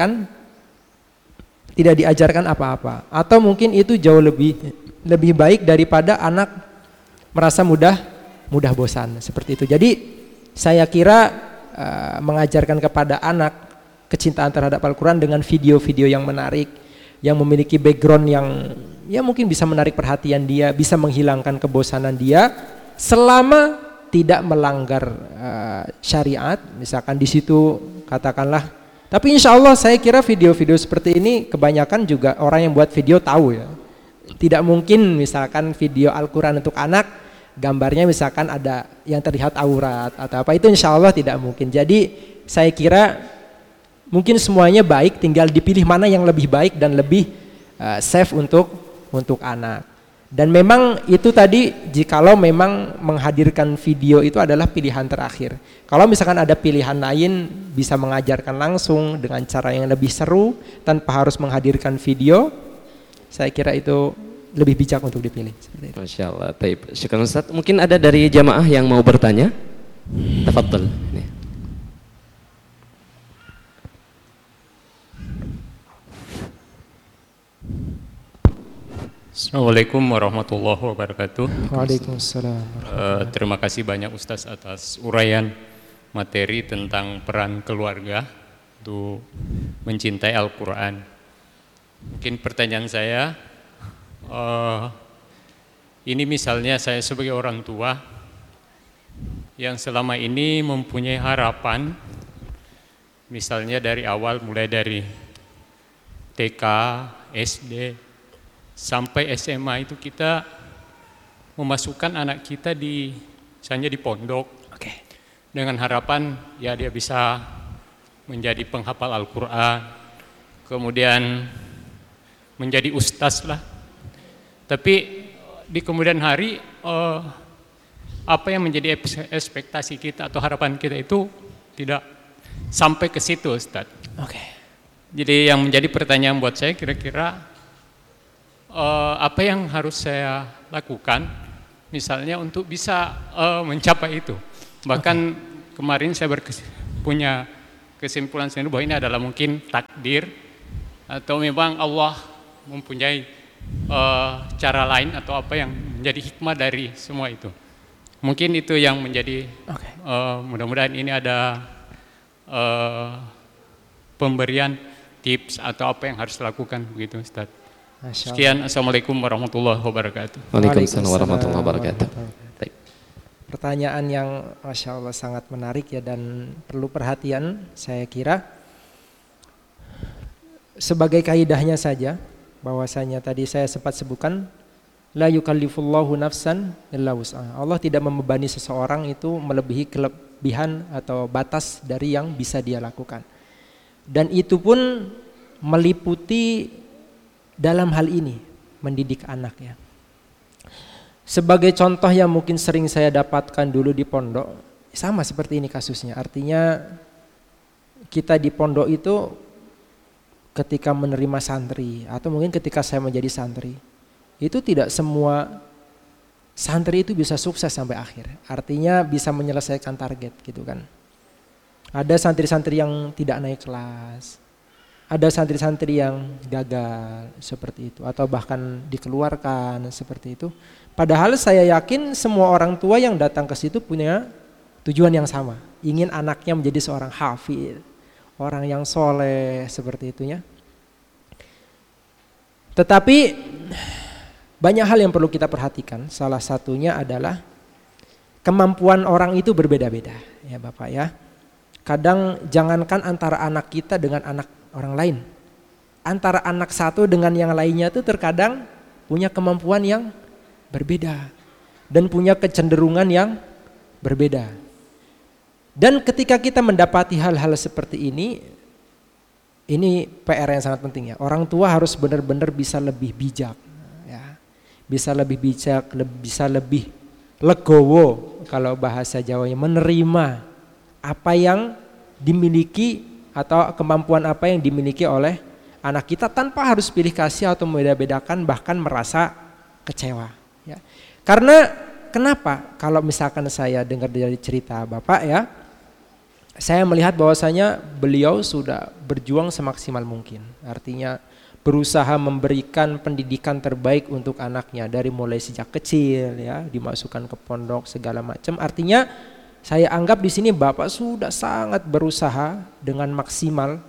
diajarkan apa-apa, atau mungkin itu jauh lebih baik daripada anak merasa mudah bosan seperti itu. Jadi saya kira mengajarkan kepada anak kecintaan terhadap Al-Quran dengan video-video yang menarik, yang memiliki background yang ya mungkin bisa menarik perhatian dia, bisa menghilangkan kebosanan dia, selama tidak melanggar syariat. Misalkan di situ katakanlah, tapi insya Allah saya kira video-video seperti ini kebanyakan juga orang yang buat video tahu, ya. Tidak mungkin misalkan video Al-Quran untuk anak gambarnya misalkan ada yang terlihat aurat atau apa, itu insya Allah tidak mungkin. Jadi saya kira mungkin semuanya baik, tinggal dipilih mana yang lebih baik dan lebih safe untuk anak. Dan memang itu tadi, jikalau memang menghadirkan video itu adalah pilihan terakhir. Kalau misalkan ada pilihan lain, bisa mengajarkan langsung dengan cara yang lebih seru tanpa harus menghadirkan video, saya kira itu lebih bijak untuk dipilih. Masya Allah. Taib. Syukran Ustaz. Mungkin ada dari jamaah yang mau bertanya. Tafadhal. Assalamualaikum warahmatullahi wabarakatuh. Waalaikumsalam. Terima kasih banyak Ustaz atas uraian materi tentang peran keluarga untuk mencintai Al-Quran. Mungkin pertanyaan saya, ini misalnya saya sebagai orang tua yang selama ini mempunyai harapan, misalnya dari awal, mulai dari TK, SD, sampai SMA itu kita memasukkan anak kita misalnya di pondok, dengan harapan ya dia bisa menjadi penghafal Al-Quran, kemudian menjadi ustaz lah. Tapi di kemudian hari apa yang menjadi ekspektasi kita atau harapan kita itu tidak sampai ke situ, Ustaz. Jadi yang menjadi pertanyaan buat saya, kira-kira apa yang harus saya lakukan misalnya untuk bisa mencapai itu. Bahkan kemarin saya punya kesimpulan sendiri bahwa ini adalah mungkin takdir atau memang Allah mempunyai cara lain atau apa yang menjadi hikmah dari semua itu. Mungkin itu yang menjadi mudah-mudahan ini ada pemberian tips atau apa yang harus dilakukan begitu Ustaz. Sekian, Assalamualaikum warahmatullahi wabarakatuh. Waalaikumsalam warahmatullahi wabarakatuh. Pertanyaan yang Masya Allah sangat menarik ya dan perlu perhatian. Saya kira sebagai kaidahnya saja bahwasanya tadi saya sempat sebutkan la yukallifullahu nafsan illa wus'aha. Allah tidak membebani seseorang itu melebihi kelebihan atau batas dari yang bisa dia lakukan. Dan itu pun meliputi dalam hal ini mendidik anak ya. Sebagai contoh yang mungkin sering saya dapatkan dulu di pondok, sama seperti ini kasusnya. Artinya kita di pondok itu ketika menerima santri atau mungkin ketika saya menjadi santri, itu tidak semua santri itu bisa sukses sampai akhir. Artinya bisa menyelesaikan target gitu kan. Ada santri-santri yang tidak naik kelas. Ada santri-santri yang gagal seperti itu atau bahkan dikeluarkan seperti itu. Padahal saya yakin semua orang tua yang datang ke situ punya tujuan yang sama, ingin anaknya menjadi seorang hafidh, orang yang soleh seperti itu ya. Tetapi banyak hal yang perlu kita perhatikan. Salah satunya adalah kemampuan orang itu berbeda-beda ya Bapak ya. Kadang jangankan antara anak kita dengan anak orang lain, antara anak satu dengan yang lainnya itu terkadang punya kemampuan yang berbeda dan punya kecenderungan yang berbeda. Dan ketika kita mendapati hal-hal seperti ini PR yang sangat penting ya. Orang tua harus benar-benar bisa lebih bijak ya. Bisa lebih bijak, bisa lebih legowo kalau bahasa Jawanya, menerima apa yang dimiliki atau kemampuan apa yang dimiliki oleh anak kita tanpa harus pilih kasih atau membeda-bedakan bahkan merasa kecewa ya. Karena kenapa? Kalau misalkan saya dengar dari cerita Bapak ya, saya melihat bahwasanya beliau sudah berjuang semaksimal mungkin. Artinya berusaha memberikan pendidikan terbaik untuk anaknya dari mulai sejak kecil ya, dimasukkan ke pondok segala macam. Artinya saya anggap di sini Bapak sudah sangat berusaha dengan maksimal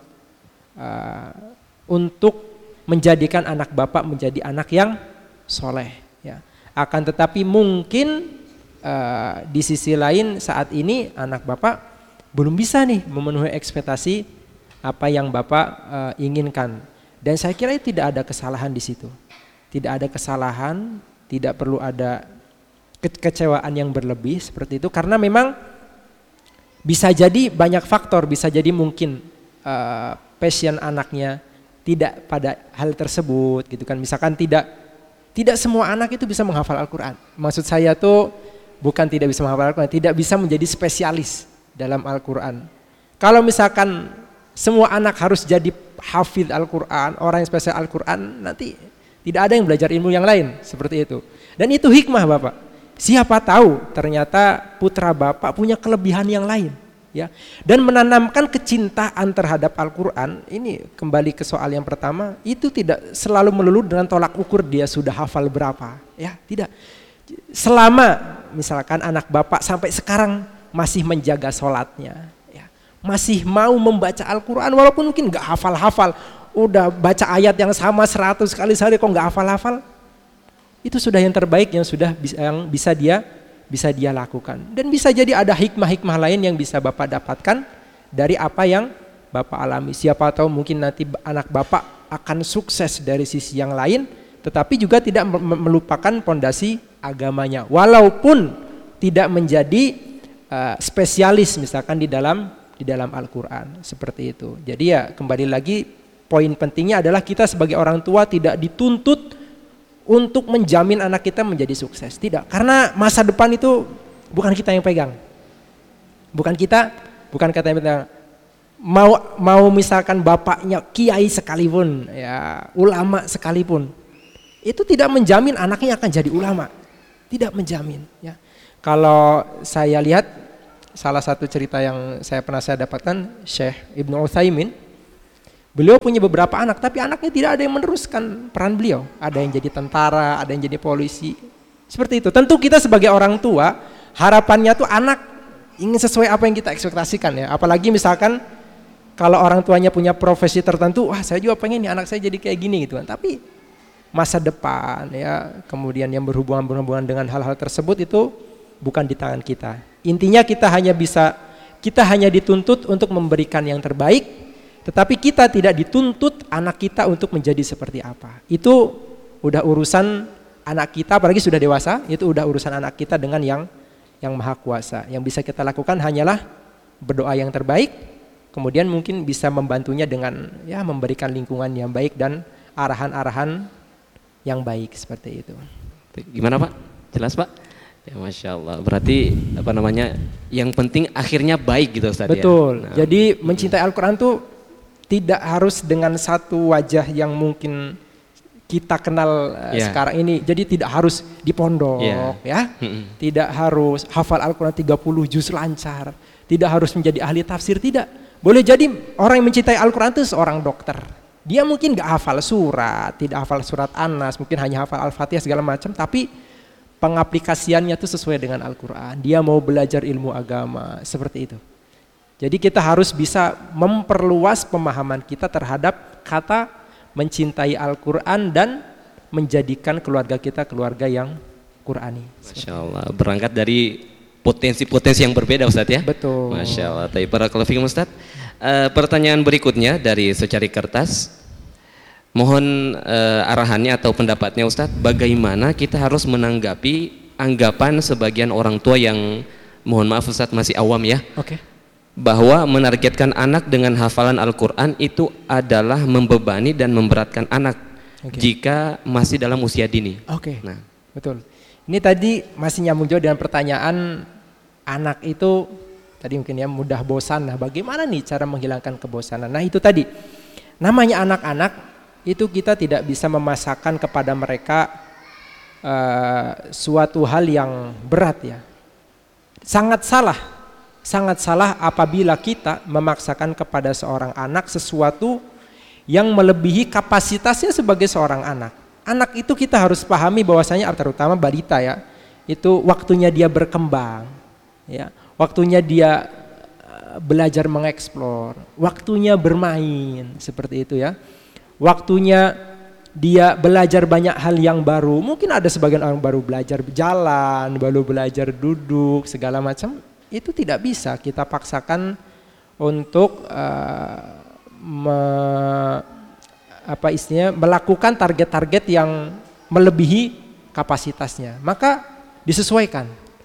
untuk menjadikan anak Bapak menjadi anak yang soleh ya. Akan tetapi mungkin di sisi lain saat ini anak Bapak belum bisa nih memenuhi ekspektasi apa yang Bapak inginkan. Dan saya kira tidak ada kesalahan di situ. Tidak ada kesalahan, tidak perlu ada kekecewaan yang berlebih seperti itu, karena memang bisa jadi banyak faktor, bisa jadi mungkin passion anaknya tidak pada hal tersebut gitu kan. Misalkan tidak semua anak itu bisa menghafal Al-Quran. Maksud saya tuh bukan tidak bisa menghafal Al-Quran, tidak bisa menjadi spesialis dalam Al-Quran. Kalau misalkan semua anak harus jadi hafidh Al-Quran, orang yang spesial Al-Quran, nanti tidak ada yang belajar ilmu yang lain seperti itu. Dan itu hikmah Bapak. Siapa tahu ternyata putra Bapak punya kelebihan yang lain ya. Dan menanamkan kecintaan terhadap Al-Quran, ini kembali ke soal yang pertama, itu tidak selalu melulu dengan tolak ukur dia sudah hafal berapa ya, tidak. Selama misalkan anak Bapak sampai sekarang masih menjaga sholatnya ya, masih mau membaca Al-Quran walaupun mungkin gak hafal-hafal, udah baca ayat yang sama 100 kali sehari kok gak hafal-hafal, itu sudah yang terbaik yang bisa dia lakukan. Dan bisa jadi ada hikmah-hikmah lain yang bisa Bapak dapatkan dari apa yang Bapak alami. Siapa tahu mungkin nanti anak Bapak akan sukses dari sisi yang lain, tetapi juga tidak melupakan pondasi agamanya, walaupun tidak menjadi spesialis misalkan di dalam Al-Quran seperti itu. Jadi ya kembali lagi, poin pentingnya adalah kita sebagai orang tua tidak dituntut untuk menjamin anak kita menjadi sukses, tidak. Karena masa depan itu bukan kita yang pegang, bukan kita yang pegang. Mau misalkan bapaknya kiai sekalipun, ya ulama sekalipun, itu tidak menjamin anaknya akan jadi ulama, tidak menjamin. Ya. Kalau saya lihat salah satu cerita yang saya pernah dapatkan, Syekh Ibnu Utsaimin, beliau punya beberapa anak, tapi anaknya tidak ada yang meneruskan peran beliau. Ada yang jadi tentara, ada yang jadi polisi. Seperti itu. Tentu kita sebagai orang tua, harapannya tuh anak ingin sesuai apa yang kita ekspektasikan ya. Apalagi misalkan kalau orang tuanya punya profesi tertentu, wah saya juga pengen nih anak saya jadi kayak gini gitu kan. Tapi masa depan ya, kemudian yang berhubungan dengan hal-hal tersebut itu bukan di tangan kita. Intinya kita hanya dituntut untuk memberikan yang terbaik, tetapi kita tidak dituntut anak kita untuk menjadi seperti apa. Itu udah urusan anak kita, apalagi sudah dewasa, itu udah urusan anak kita dengan yang Maha Kuasa. Yang bisa kita lakukan hanyalah berdoa yang terbaik, kemudian mungkin bisa membantunya dengan ya memberikan lingkungan yang baik dan arahan-arahan yang baik seperti itu. Gimana Pak? Jelas Pak? Ya Masya Allah, berarti apa namanya, yang penting akhirnya baik gitu Ustaz. Betul, ya? Nah, jadi mencintai Al-Quran tuh tidak harus dengan satu wajah yang mungkin kita kenal sekarang ini. Jadi tidak harus di pondok ya, tidak harus hafal Al-Quran 30 juz lancar, tidak harus menjadi ahli tafsir, tidak. Boleh jadi orang yang mencintai Al-Quran itu seorang dokter. Dia mungkin gak hafal surat, tidak hafal surat An-Nas, mungkin hanya hafal Al-Fatihah segala macam, tapi pengaplikasiannya itu sesuai dengan Al-Quran. Dia mau belajar ilmu agama, seperti itu. Jadi kita harus bisa memperluas pemahaman kita terhadap kata mencintai Al-Quran dan menjadikan keluarga kita keluarga yang Qurani. Masya Allah, berangkat dari potensi-potensi yang berbeda Ustaz ya? Betul. Masya Allah, barakallahu fiikum Ustaz. Pertanyaan berikutnya dari secari kertas. Mohon arahannya atau pendapatnya Ustadz, bagaimana kita harus menanggapi anggapan sebagian orang tua yang, mohon maaf Ustadz masih awam ya, bahwa menargetkan anak dengan hafalan Al-Quran itu adalah membebani dan memberatkan anak jika masih dalam usia dini. Nah, betul. Ini tadi masih nyambung juga dengan pertanyaan anak itu tadi mungkin ya mudah bosan. Nah, bagaimana nih cara menghilangkan kebosanan? Nah, itu tadi namanya anak-anak. Itu kita tidak bisa memasakkan kepada mereka suatu hal yang berat ya. Sangat salah apabila kita memaksakan kepada seorang anak sesuatu yang melebihi kapasitasnya sebagai seorang anak. Anak itu kita harus pahami bahwasanya terutama balita ya, itu waktunya dia berkembang ya, waktunya dia belajar mengeksplor, waktunya bermain seperti itu ya. Waktunya dia belajar banyak hal yang baru. Mungkin ada sebagian orang baru belajar jalan, baru belajar duduk, segala macam. Itu tidak bisa kita paksakan untuk melakukan target-target yang melebihi kapasitasnya. Maka disesuaikan.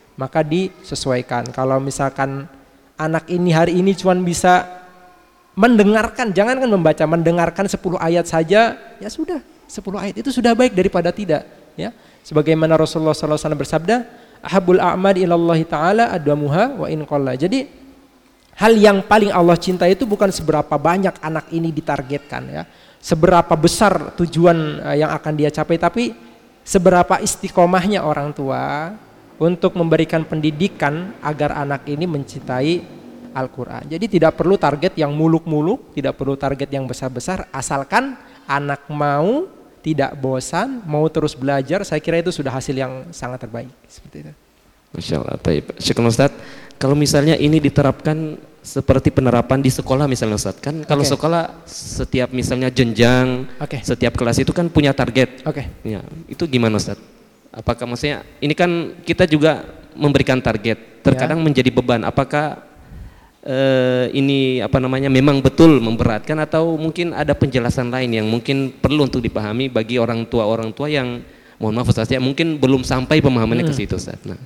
Kalau misalkan anak ini hari ini cuma bisa mendengarkan, jangan kan membaca, mendengarkan 10 ayat saja, ya sudah, 10 ayat itu sudah baik daripada tidak ya. Sebagaimana Rasulullah SAW bersabda, ahabul a'mal ilallahi ta'ala adwamuha wa in qalla. Jadi hal yang paling Allah cintai itu bukan seberapa banyak anak ini ditargetkan ya, seberapa besar tujuan yang akan dia capai, tapi seberapa istiqomahnya orang tua untuk memberikan pendidikan agar anak ini mencintai Al-Quran. Jadi tidak perlu target yang muluk-muluk, tidak perlu target yang besar-besar, asalkan anak mau, tidak bosan, mau terus belajar, saya kira itu sudah hasil yang sangat terbaik. Seperti itu. Masya Allah. Syukran Ustaz. Kalau misalnya ini diterapkan seperti penerapan di sekolah misalnya Ustaz, kan kalau sekolah setiap misalnya jenjang, setiap kelas itu kan punya target. Ya, itu gimana Ustaz? Apakah maksudnya ini kan kita juga memberikan target, terkadang menjadi beban. Apakah ini memang betul memberatkan atau mungkin ada penjelasan lain yang mungkin perlu untuk dipahami bagi orang tua yang mohon maaf Ustaz ya, mungkin belum sampai pemahamannya ke situ Ustaz. Nah.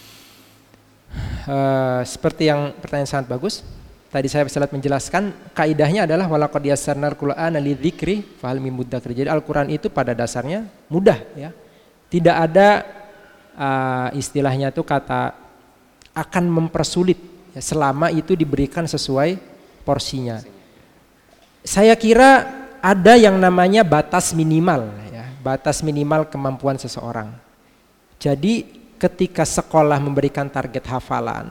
Seperti yang pertanyaan sangat bagus. Tadi saya sempat menjelaskan kaidahnya adalah walaqad yassarnal Qur'ana lidzikri fahal mim mudzakir. Jadi Al-Qur'an itu pada dasarnya mudah ya. Tidak ada istilahnya itu kata akan mempersulit. Selama itu diberikan sesuai porsinya. Saya kira ada yang namanya batas minimal ya, batas minimal kemampuan seseorang. Jadi ketika sekolah memberikan target hafalan,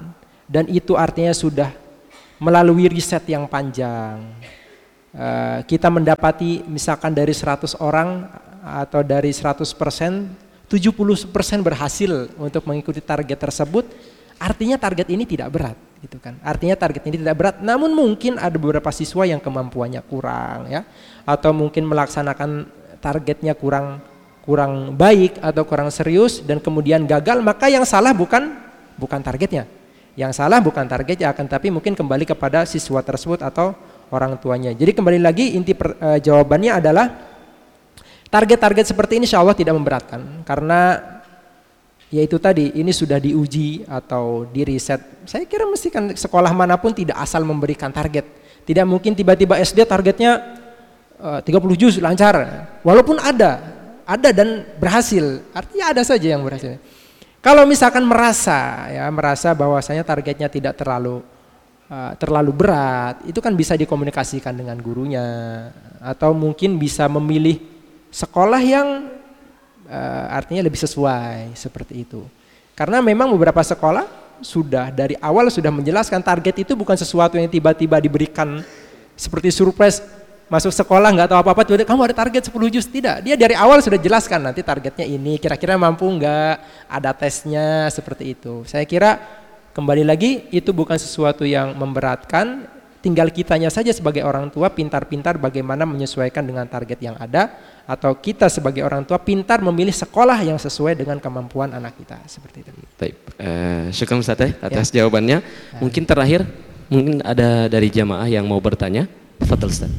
dan itu artinya sudah melalui riset yang panjang. Kita mendapati misalkan dari 100 orang atau dari 100%, 70% berhasil untuk mengikuti target tersebut, artinya target ini tidak berat, gitu kan. Artinya target ini tidak berat, namun mungkin ada beberapa siswa yang kemampuannya kurang ya, atau mungkin melaksanakan targetnya kurang baik atau kurang serius dan kemudian gagal, maka yang salah bukan targetnya. Yang salah bukan targetnya, akan tapi mungkin kembali kepada siswa tersebut atau orang tuanya. Jadi kembali lagi inti jawabannya adalah target-target seperti ini insya Allah tidak memberatkan, karena yaitu tadi ini sudah diuji atau di riset. Saya kira mesti kan sekolah manapun tidak asal memberikan target. Tidak mungkin tiba-tiba SD targetnya 30 juz lancar. Walaupun ada dan berhasil. Artinya ada saja yang berhasil. Kalau misalkan merasa bahwasanya targetnya tidak terlalu berat, itu kan bisa dikomunikasikan dengan gurunya, atau mungkin bisa memilih sekolah yang artinya lebih sesuai seperti itu. Karena memang beberapa sekolah sudah dari awal sudah menjelaskan target itu bukan sesuatu yang tiba-tiba diberikan seperti surprise, masuk sekolah nggak tahu apa-apa, tiba-tiba kamu ada target 10 juz. Tidak, dia dari awal sudah jelaskan nanti targetnya ini, kira-kira mampu nggak, ada tesnya seperti itu. Saya kira kembali lagi itu bukan sesuatu yang memberatkan, tinggal kitanya saja sebagai orang tua pintar-pintar bagaimana menyesuaikan dengan target yang ada, atau kita sebagai orang tua pintar memilih sekolah yang sesuai dengan kemampuan anak kita, seperti itu. Baik, syukur Ustaz atas jawabannya. Mungkin terakhir, mungkin ada dari jamaah yang mau bertanya. Fadhil Ustaz.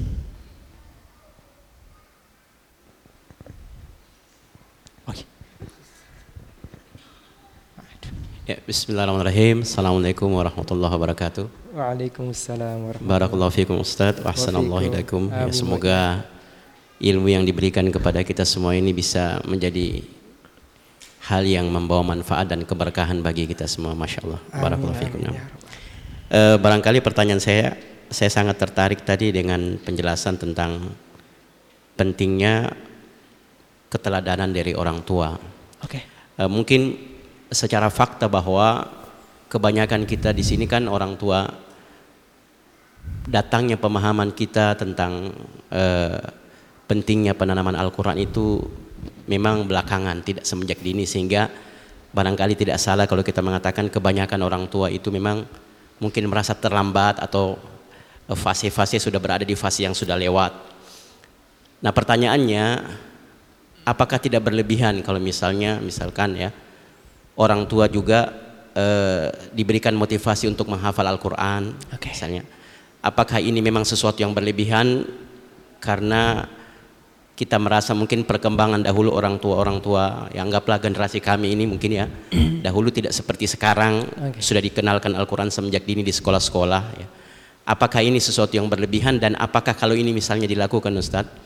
Ya, bismillahirrahmanirrahim. Assalamualaikum warahmatullahi wabarakatuh. Waalaikumsalam warahmatullahi wabarakatuh. Barakallahu fikum Ustaz, wa ahsanallahu ilaikum. Ya, semoga ilmu yang diberikan kepada kita semua ini bisa menjadi hal yang membawa manfaat dan keberkahan bagi kita semua, Masya Allah. Barakallahu fikum. Barangkali pertanyaan saya sangat tertarik tadi dengan penjelasan tentang pentingnya keteladanan dari orang tua. Oke. Mungkin secara fakta bahwa kebanyakan kita di sini kan orang tua, datangnya pemahaman kita tentang pentingnya penanaman Al-Quran itu memang belakangan, tidak semenjak dini, sehingga barangkali tidak salah kalau kita mengatakan kebanyakan orang tua itu memang mungkin merasa terlambat atau fase-fase sudah berada di fase yang sudah lewat. Nah, pertanyaannya, apakah tidak berlebihan kalau misalkan ya orang tua juga diberikan motivasi untuk menghafal Al-Quran, misalnya. Apakah ini memang sesuatu yang berlebihan karena kita merasa mungkin perkembangan dahulu orang tua yang anggaplah generasi kami ini mungkin ya dahulu tidak seperti sekarang, sudah dikenalkan Al-Quran semenjak dini di sekolah-sekolah ya. Apakah ini sesuatu yang berlebihan, dan apakah kalau ini misalnya dilakukan Ustadz,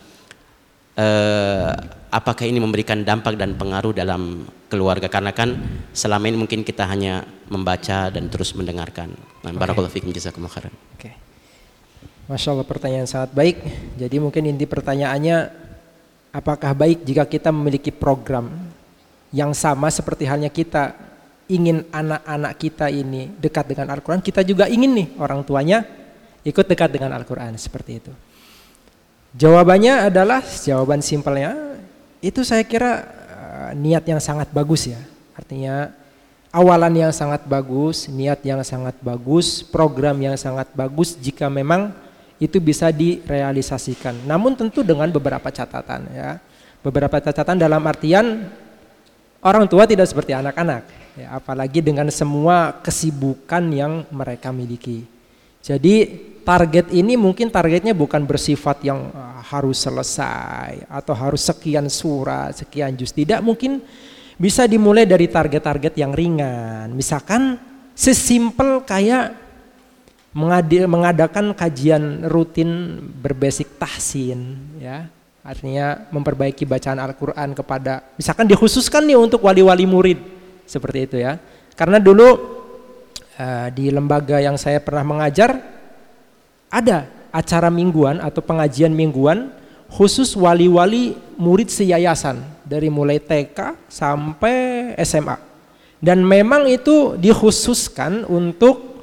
apakah ini memberikan dampak dan pengaruh dalam keluarga? Karena kan selama ini mungkin kita hanya membaca dan terus mendengarkan. Barakallahu fikum, jazakumullah khairan. Masya Allah, pertanyaan sangat baik. Jadi mungkin inti pertanyaannya, apakah baik jika kita memiliki program yang sama seperti halnya kita ingin anak-anak kita ini dekat dengan Al-Quran, kita juga ingin nih orang tuanya ikut dekat dengan Al-Quran, seperti itu. Jawabannya adalah, jawaban simpelnya itu saya kira niat yang sangat bagus ya. Artinya awalan yang sangat bagus, niat yang sangat bagus, program yang sangat bagus jika memang itu bisa direalisasikan. Namun tentu dengan beberapa catatan ya. Beberapa catatan dalam artian orang tua tidak seperti anak-anak ya, apalagi dengan semua kesibukan yang mereka miliki. Jadi target ini mungkin targetnya bukan bersifat yang harus selesai atau harus sekian surat, sekian juz. Tidak, mungkin bisa dimulai dari target-target yang ringan. Misalkan sesimpel kayak mengadakan kajian rutin berbasic tahsin ya. Artinya memperbaiki bacaan Al-Quran kepada, misalkan dikhususkan nih untuk wali-wali murid, seperti itu ya. Karena dulu di lembaga yang saya pernah mengajar ada acara mingguan atau pengajian mingguan khusus wali-wali murid seyayasan dari mulai TK sampai SMA, dan memang itu dikhususkan untuk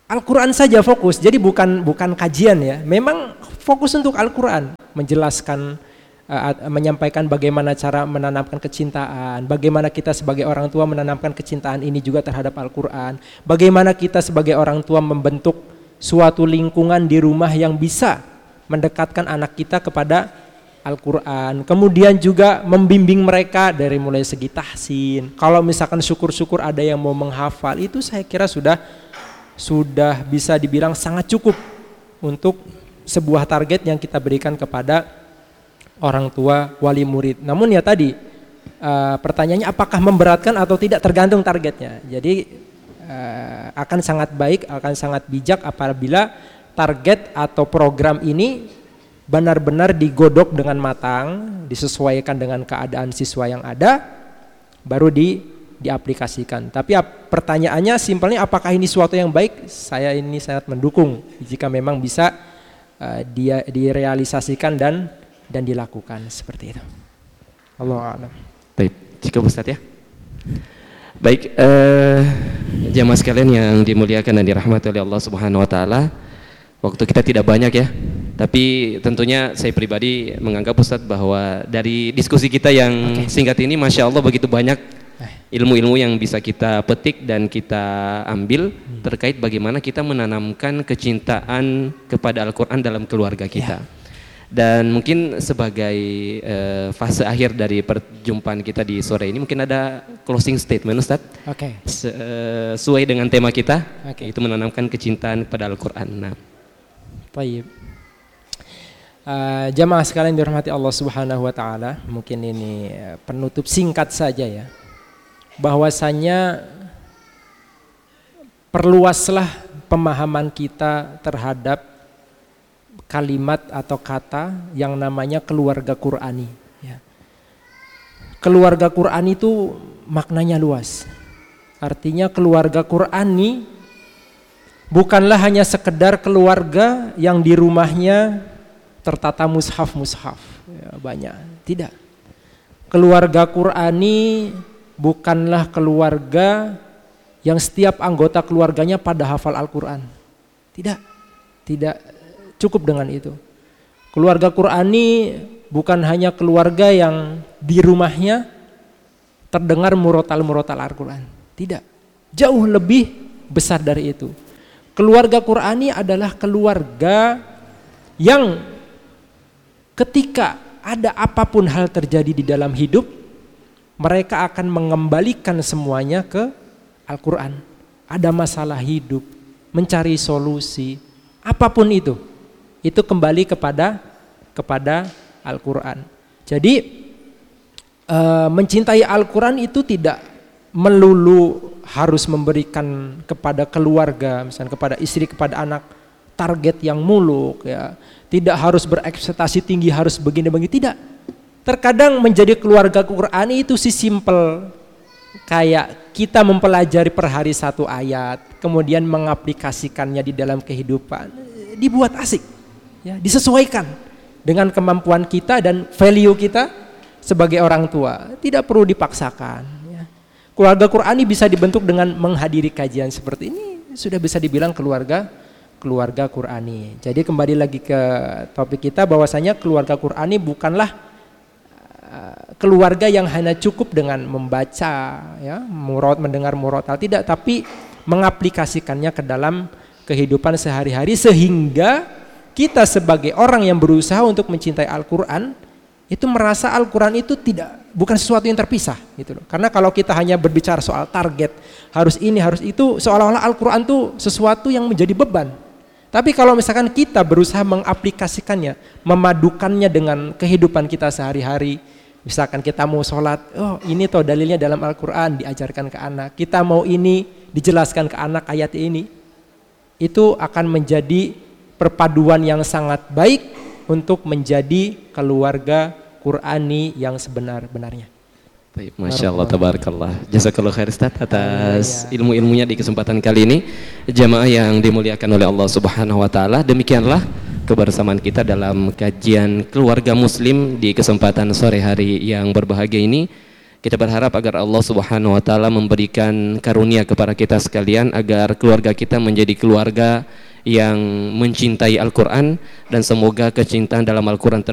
Al-Quran saja fokus, jadi bukan kajian ya, memang fokus untuk Al-Quran, menjelaskan, menyampaikan bagaimana cara menanamkan kecintaan, bagaimana kita sebagai orang tua menanamkan kecintaan ini juga terhadap Al-Quran, bagaimana kita sebagai orang tua membentuk suatu lingkungan di rumah yang bisa mendekatkan anak kita kepada Al-Quran, kemudian juga membimbing mereka dari mulai segi tahsin, kalau misalkan syukur-syukur ada yang mau menghafal, itu saya kira sudah bisa dibilang sangat cukup untuk sebuah target yang kita berikan kepada orang tua wali murid. Namun ya tadi pertanyaannya apakah memberatkan atau tidak, tergantung targetnya. Jadi akan sangat baik, akan sangat bijak apabila target atau program ini benar-benar digodok dengan matang, disesuaikan dengan keadaan siswa yang ada, baru diaplikasikan. Tapi pertanyaannya simpelnya apakah ini suatu yang baik? Saya ini sangat mendukung jika memang bisa dia direalisasikan dan dilakukan seperti itu. Allahu a'lam. Baik, cukup Ustaz ya. Baik, jamaah sekalian yang dimuliakan dan dirahmati oleh Allah Subhanahu wa taala. Waktu kita tidak banyak ya. Tapi tentunya saya pribadi menganggap Ustaz bahwa dari diskusi kita yang singkat ini Masya Allah begitu banyak ilmu-ilmu yang bisa kita petik dan kita ambil terkait bagaimana kita menanamkan kecintaan kepada Al-Quran dalam keluarga kita. Dan mungkin sebagai fase akhir dari perjumpaan kita di sore ini mungkin ada closing statement Ustaz. Sesuai dengan tema kita, itu menanamkan kecintaan kepada Al-Quran. Nah. Baik. Jamaah sekalian dirahmati Allah Subhanahu wa taala, mungkin ini penutup singkat saja ya. Bahwasanya perluaslah pemahaman kita terhadap kalimat atau kata yang namanya keluarga Qur'ani ya. Keluarga Qur'ani itu maknanya luas. Artinya keluarga Qur'ani bukanlah hanya sekedar keluarga yang di rumahnya tertata mushaf ya, banyak, tidak. Keluarga Qur'ani bukanlah keluarga yang setiap anggota keluarganya pada hafal Al-Quran. Tidak cukup dengan itu. Keluarga Qur'ani bukan hanya keluarga yang di rumahnya terdengar murotal Al-Quran. Tidak, jauh lebih besar dari itu. Keluarga Qur'ani adalah keluarga yang ketika ada apapun hal terjadi di dalam hidup, mereka akan mengembalikan semuanya ke Al-Quran. Ada masalah hidup, mencari solusi, apapun itu kembali kepada Al-Quran. Jadi mencintai Al-Quran itu tidak melulu harus memberikan kepada keluarga, misalnya kepada istri, kepada anak, target yang muluk ya. Tidak harus berekspektasi tinggi, harus begini-begini, tidak. Terkadang menjadi keluarga Qur'ani itu simple, kayak kita mempelajari per hari satu ayat, kemudian mengaplikasikannya di dalam kehidupan, dibuat asik, ya, disesuaikan dengan kemampuan kita dan value kita sebagai orang tua, tidak perlu dipaksakan. Ya. Keluarga Qur'ani bisa dibentuk dengan menghadiri kajian seperti ini, sudah bisa dibilang keluarga Qur'ani. Jadi kembali lagi ke topik kita, bahwasanya keluarga Qur'ani bukanlah keluarga yang hanya cukup dengan membaca ya, mendengar murotal, tidak, tapi mengaplikasikannya ke dalam kehidupan sehari-hari sehingga kita sebagai orang yang berusaha untuk mencintai Al-Quran itu merasa Al-Quran itu bukan sesuatu yang terpisah gitu loh. Karena kalau kita hanya berbicara soal target, harus ini, harus itu, seolah-olah Al-Quran itu sesuatu yang menjadi beban. Tapi kalau misalkan kita berusaha mengaplikasikannya, memadukannya dengan kehidupan kita sehari-hari, misalkan kita mau sholat, oh ini toh dalilnya dalam Al-Quran, diajarkan ke anak. Kita mau ini, dijelaskan ke anak ayat ini. Itu akan menjadi perpaduan yang sangat baik untuk menjadi keluarga Qur'ani yang sebenar-benarnya. Masya Allah, tabarakallah. Jazakallah khair Ustaz atas ilmu-ilmunya di kesempatan kali ini. Jamaah yang dimuliakan oleh Allah Subhanahu wa taala, demikianlah kebersamaan kita dalam kajian keluarga muslim di kesempatan sore hari yang berbahagia ini. Kita berharap agar Allah Subhanahu wa taala memberikan karunia kepada kita sekalian agar keluarga kita menjadi keluarga yang mencintai Al-Qur'an, dan semoga kecintaan dalam Al-Qur'an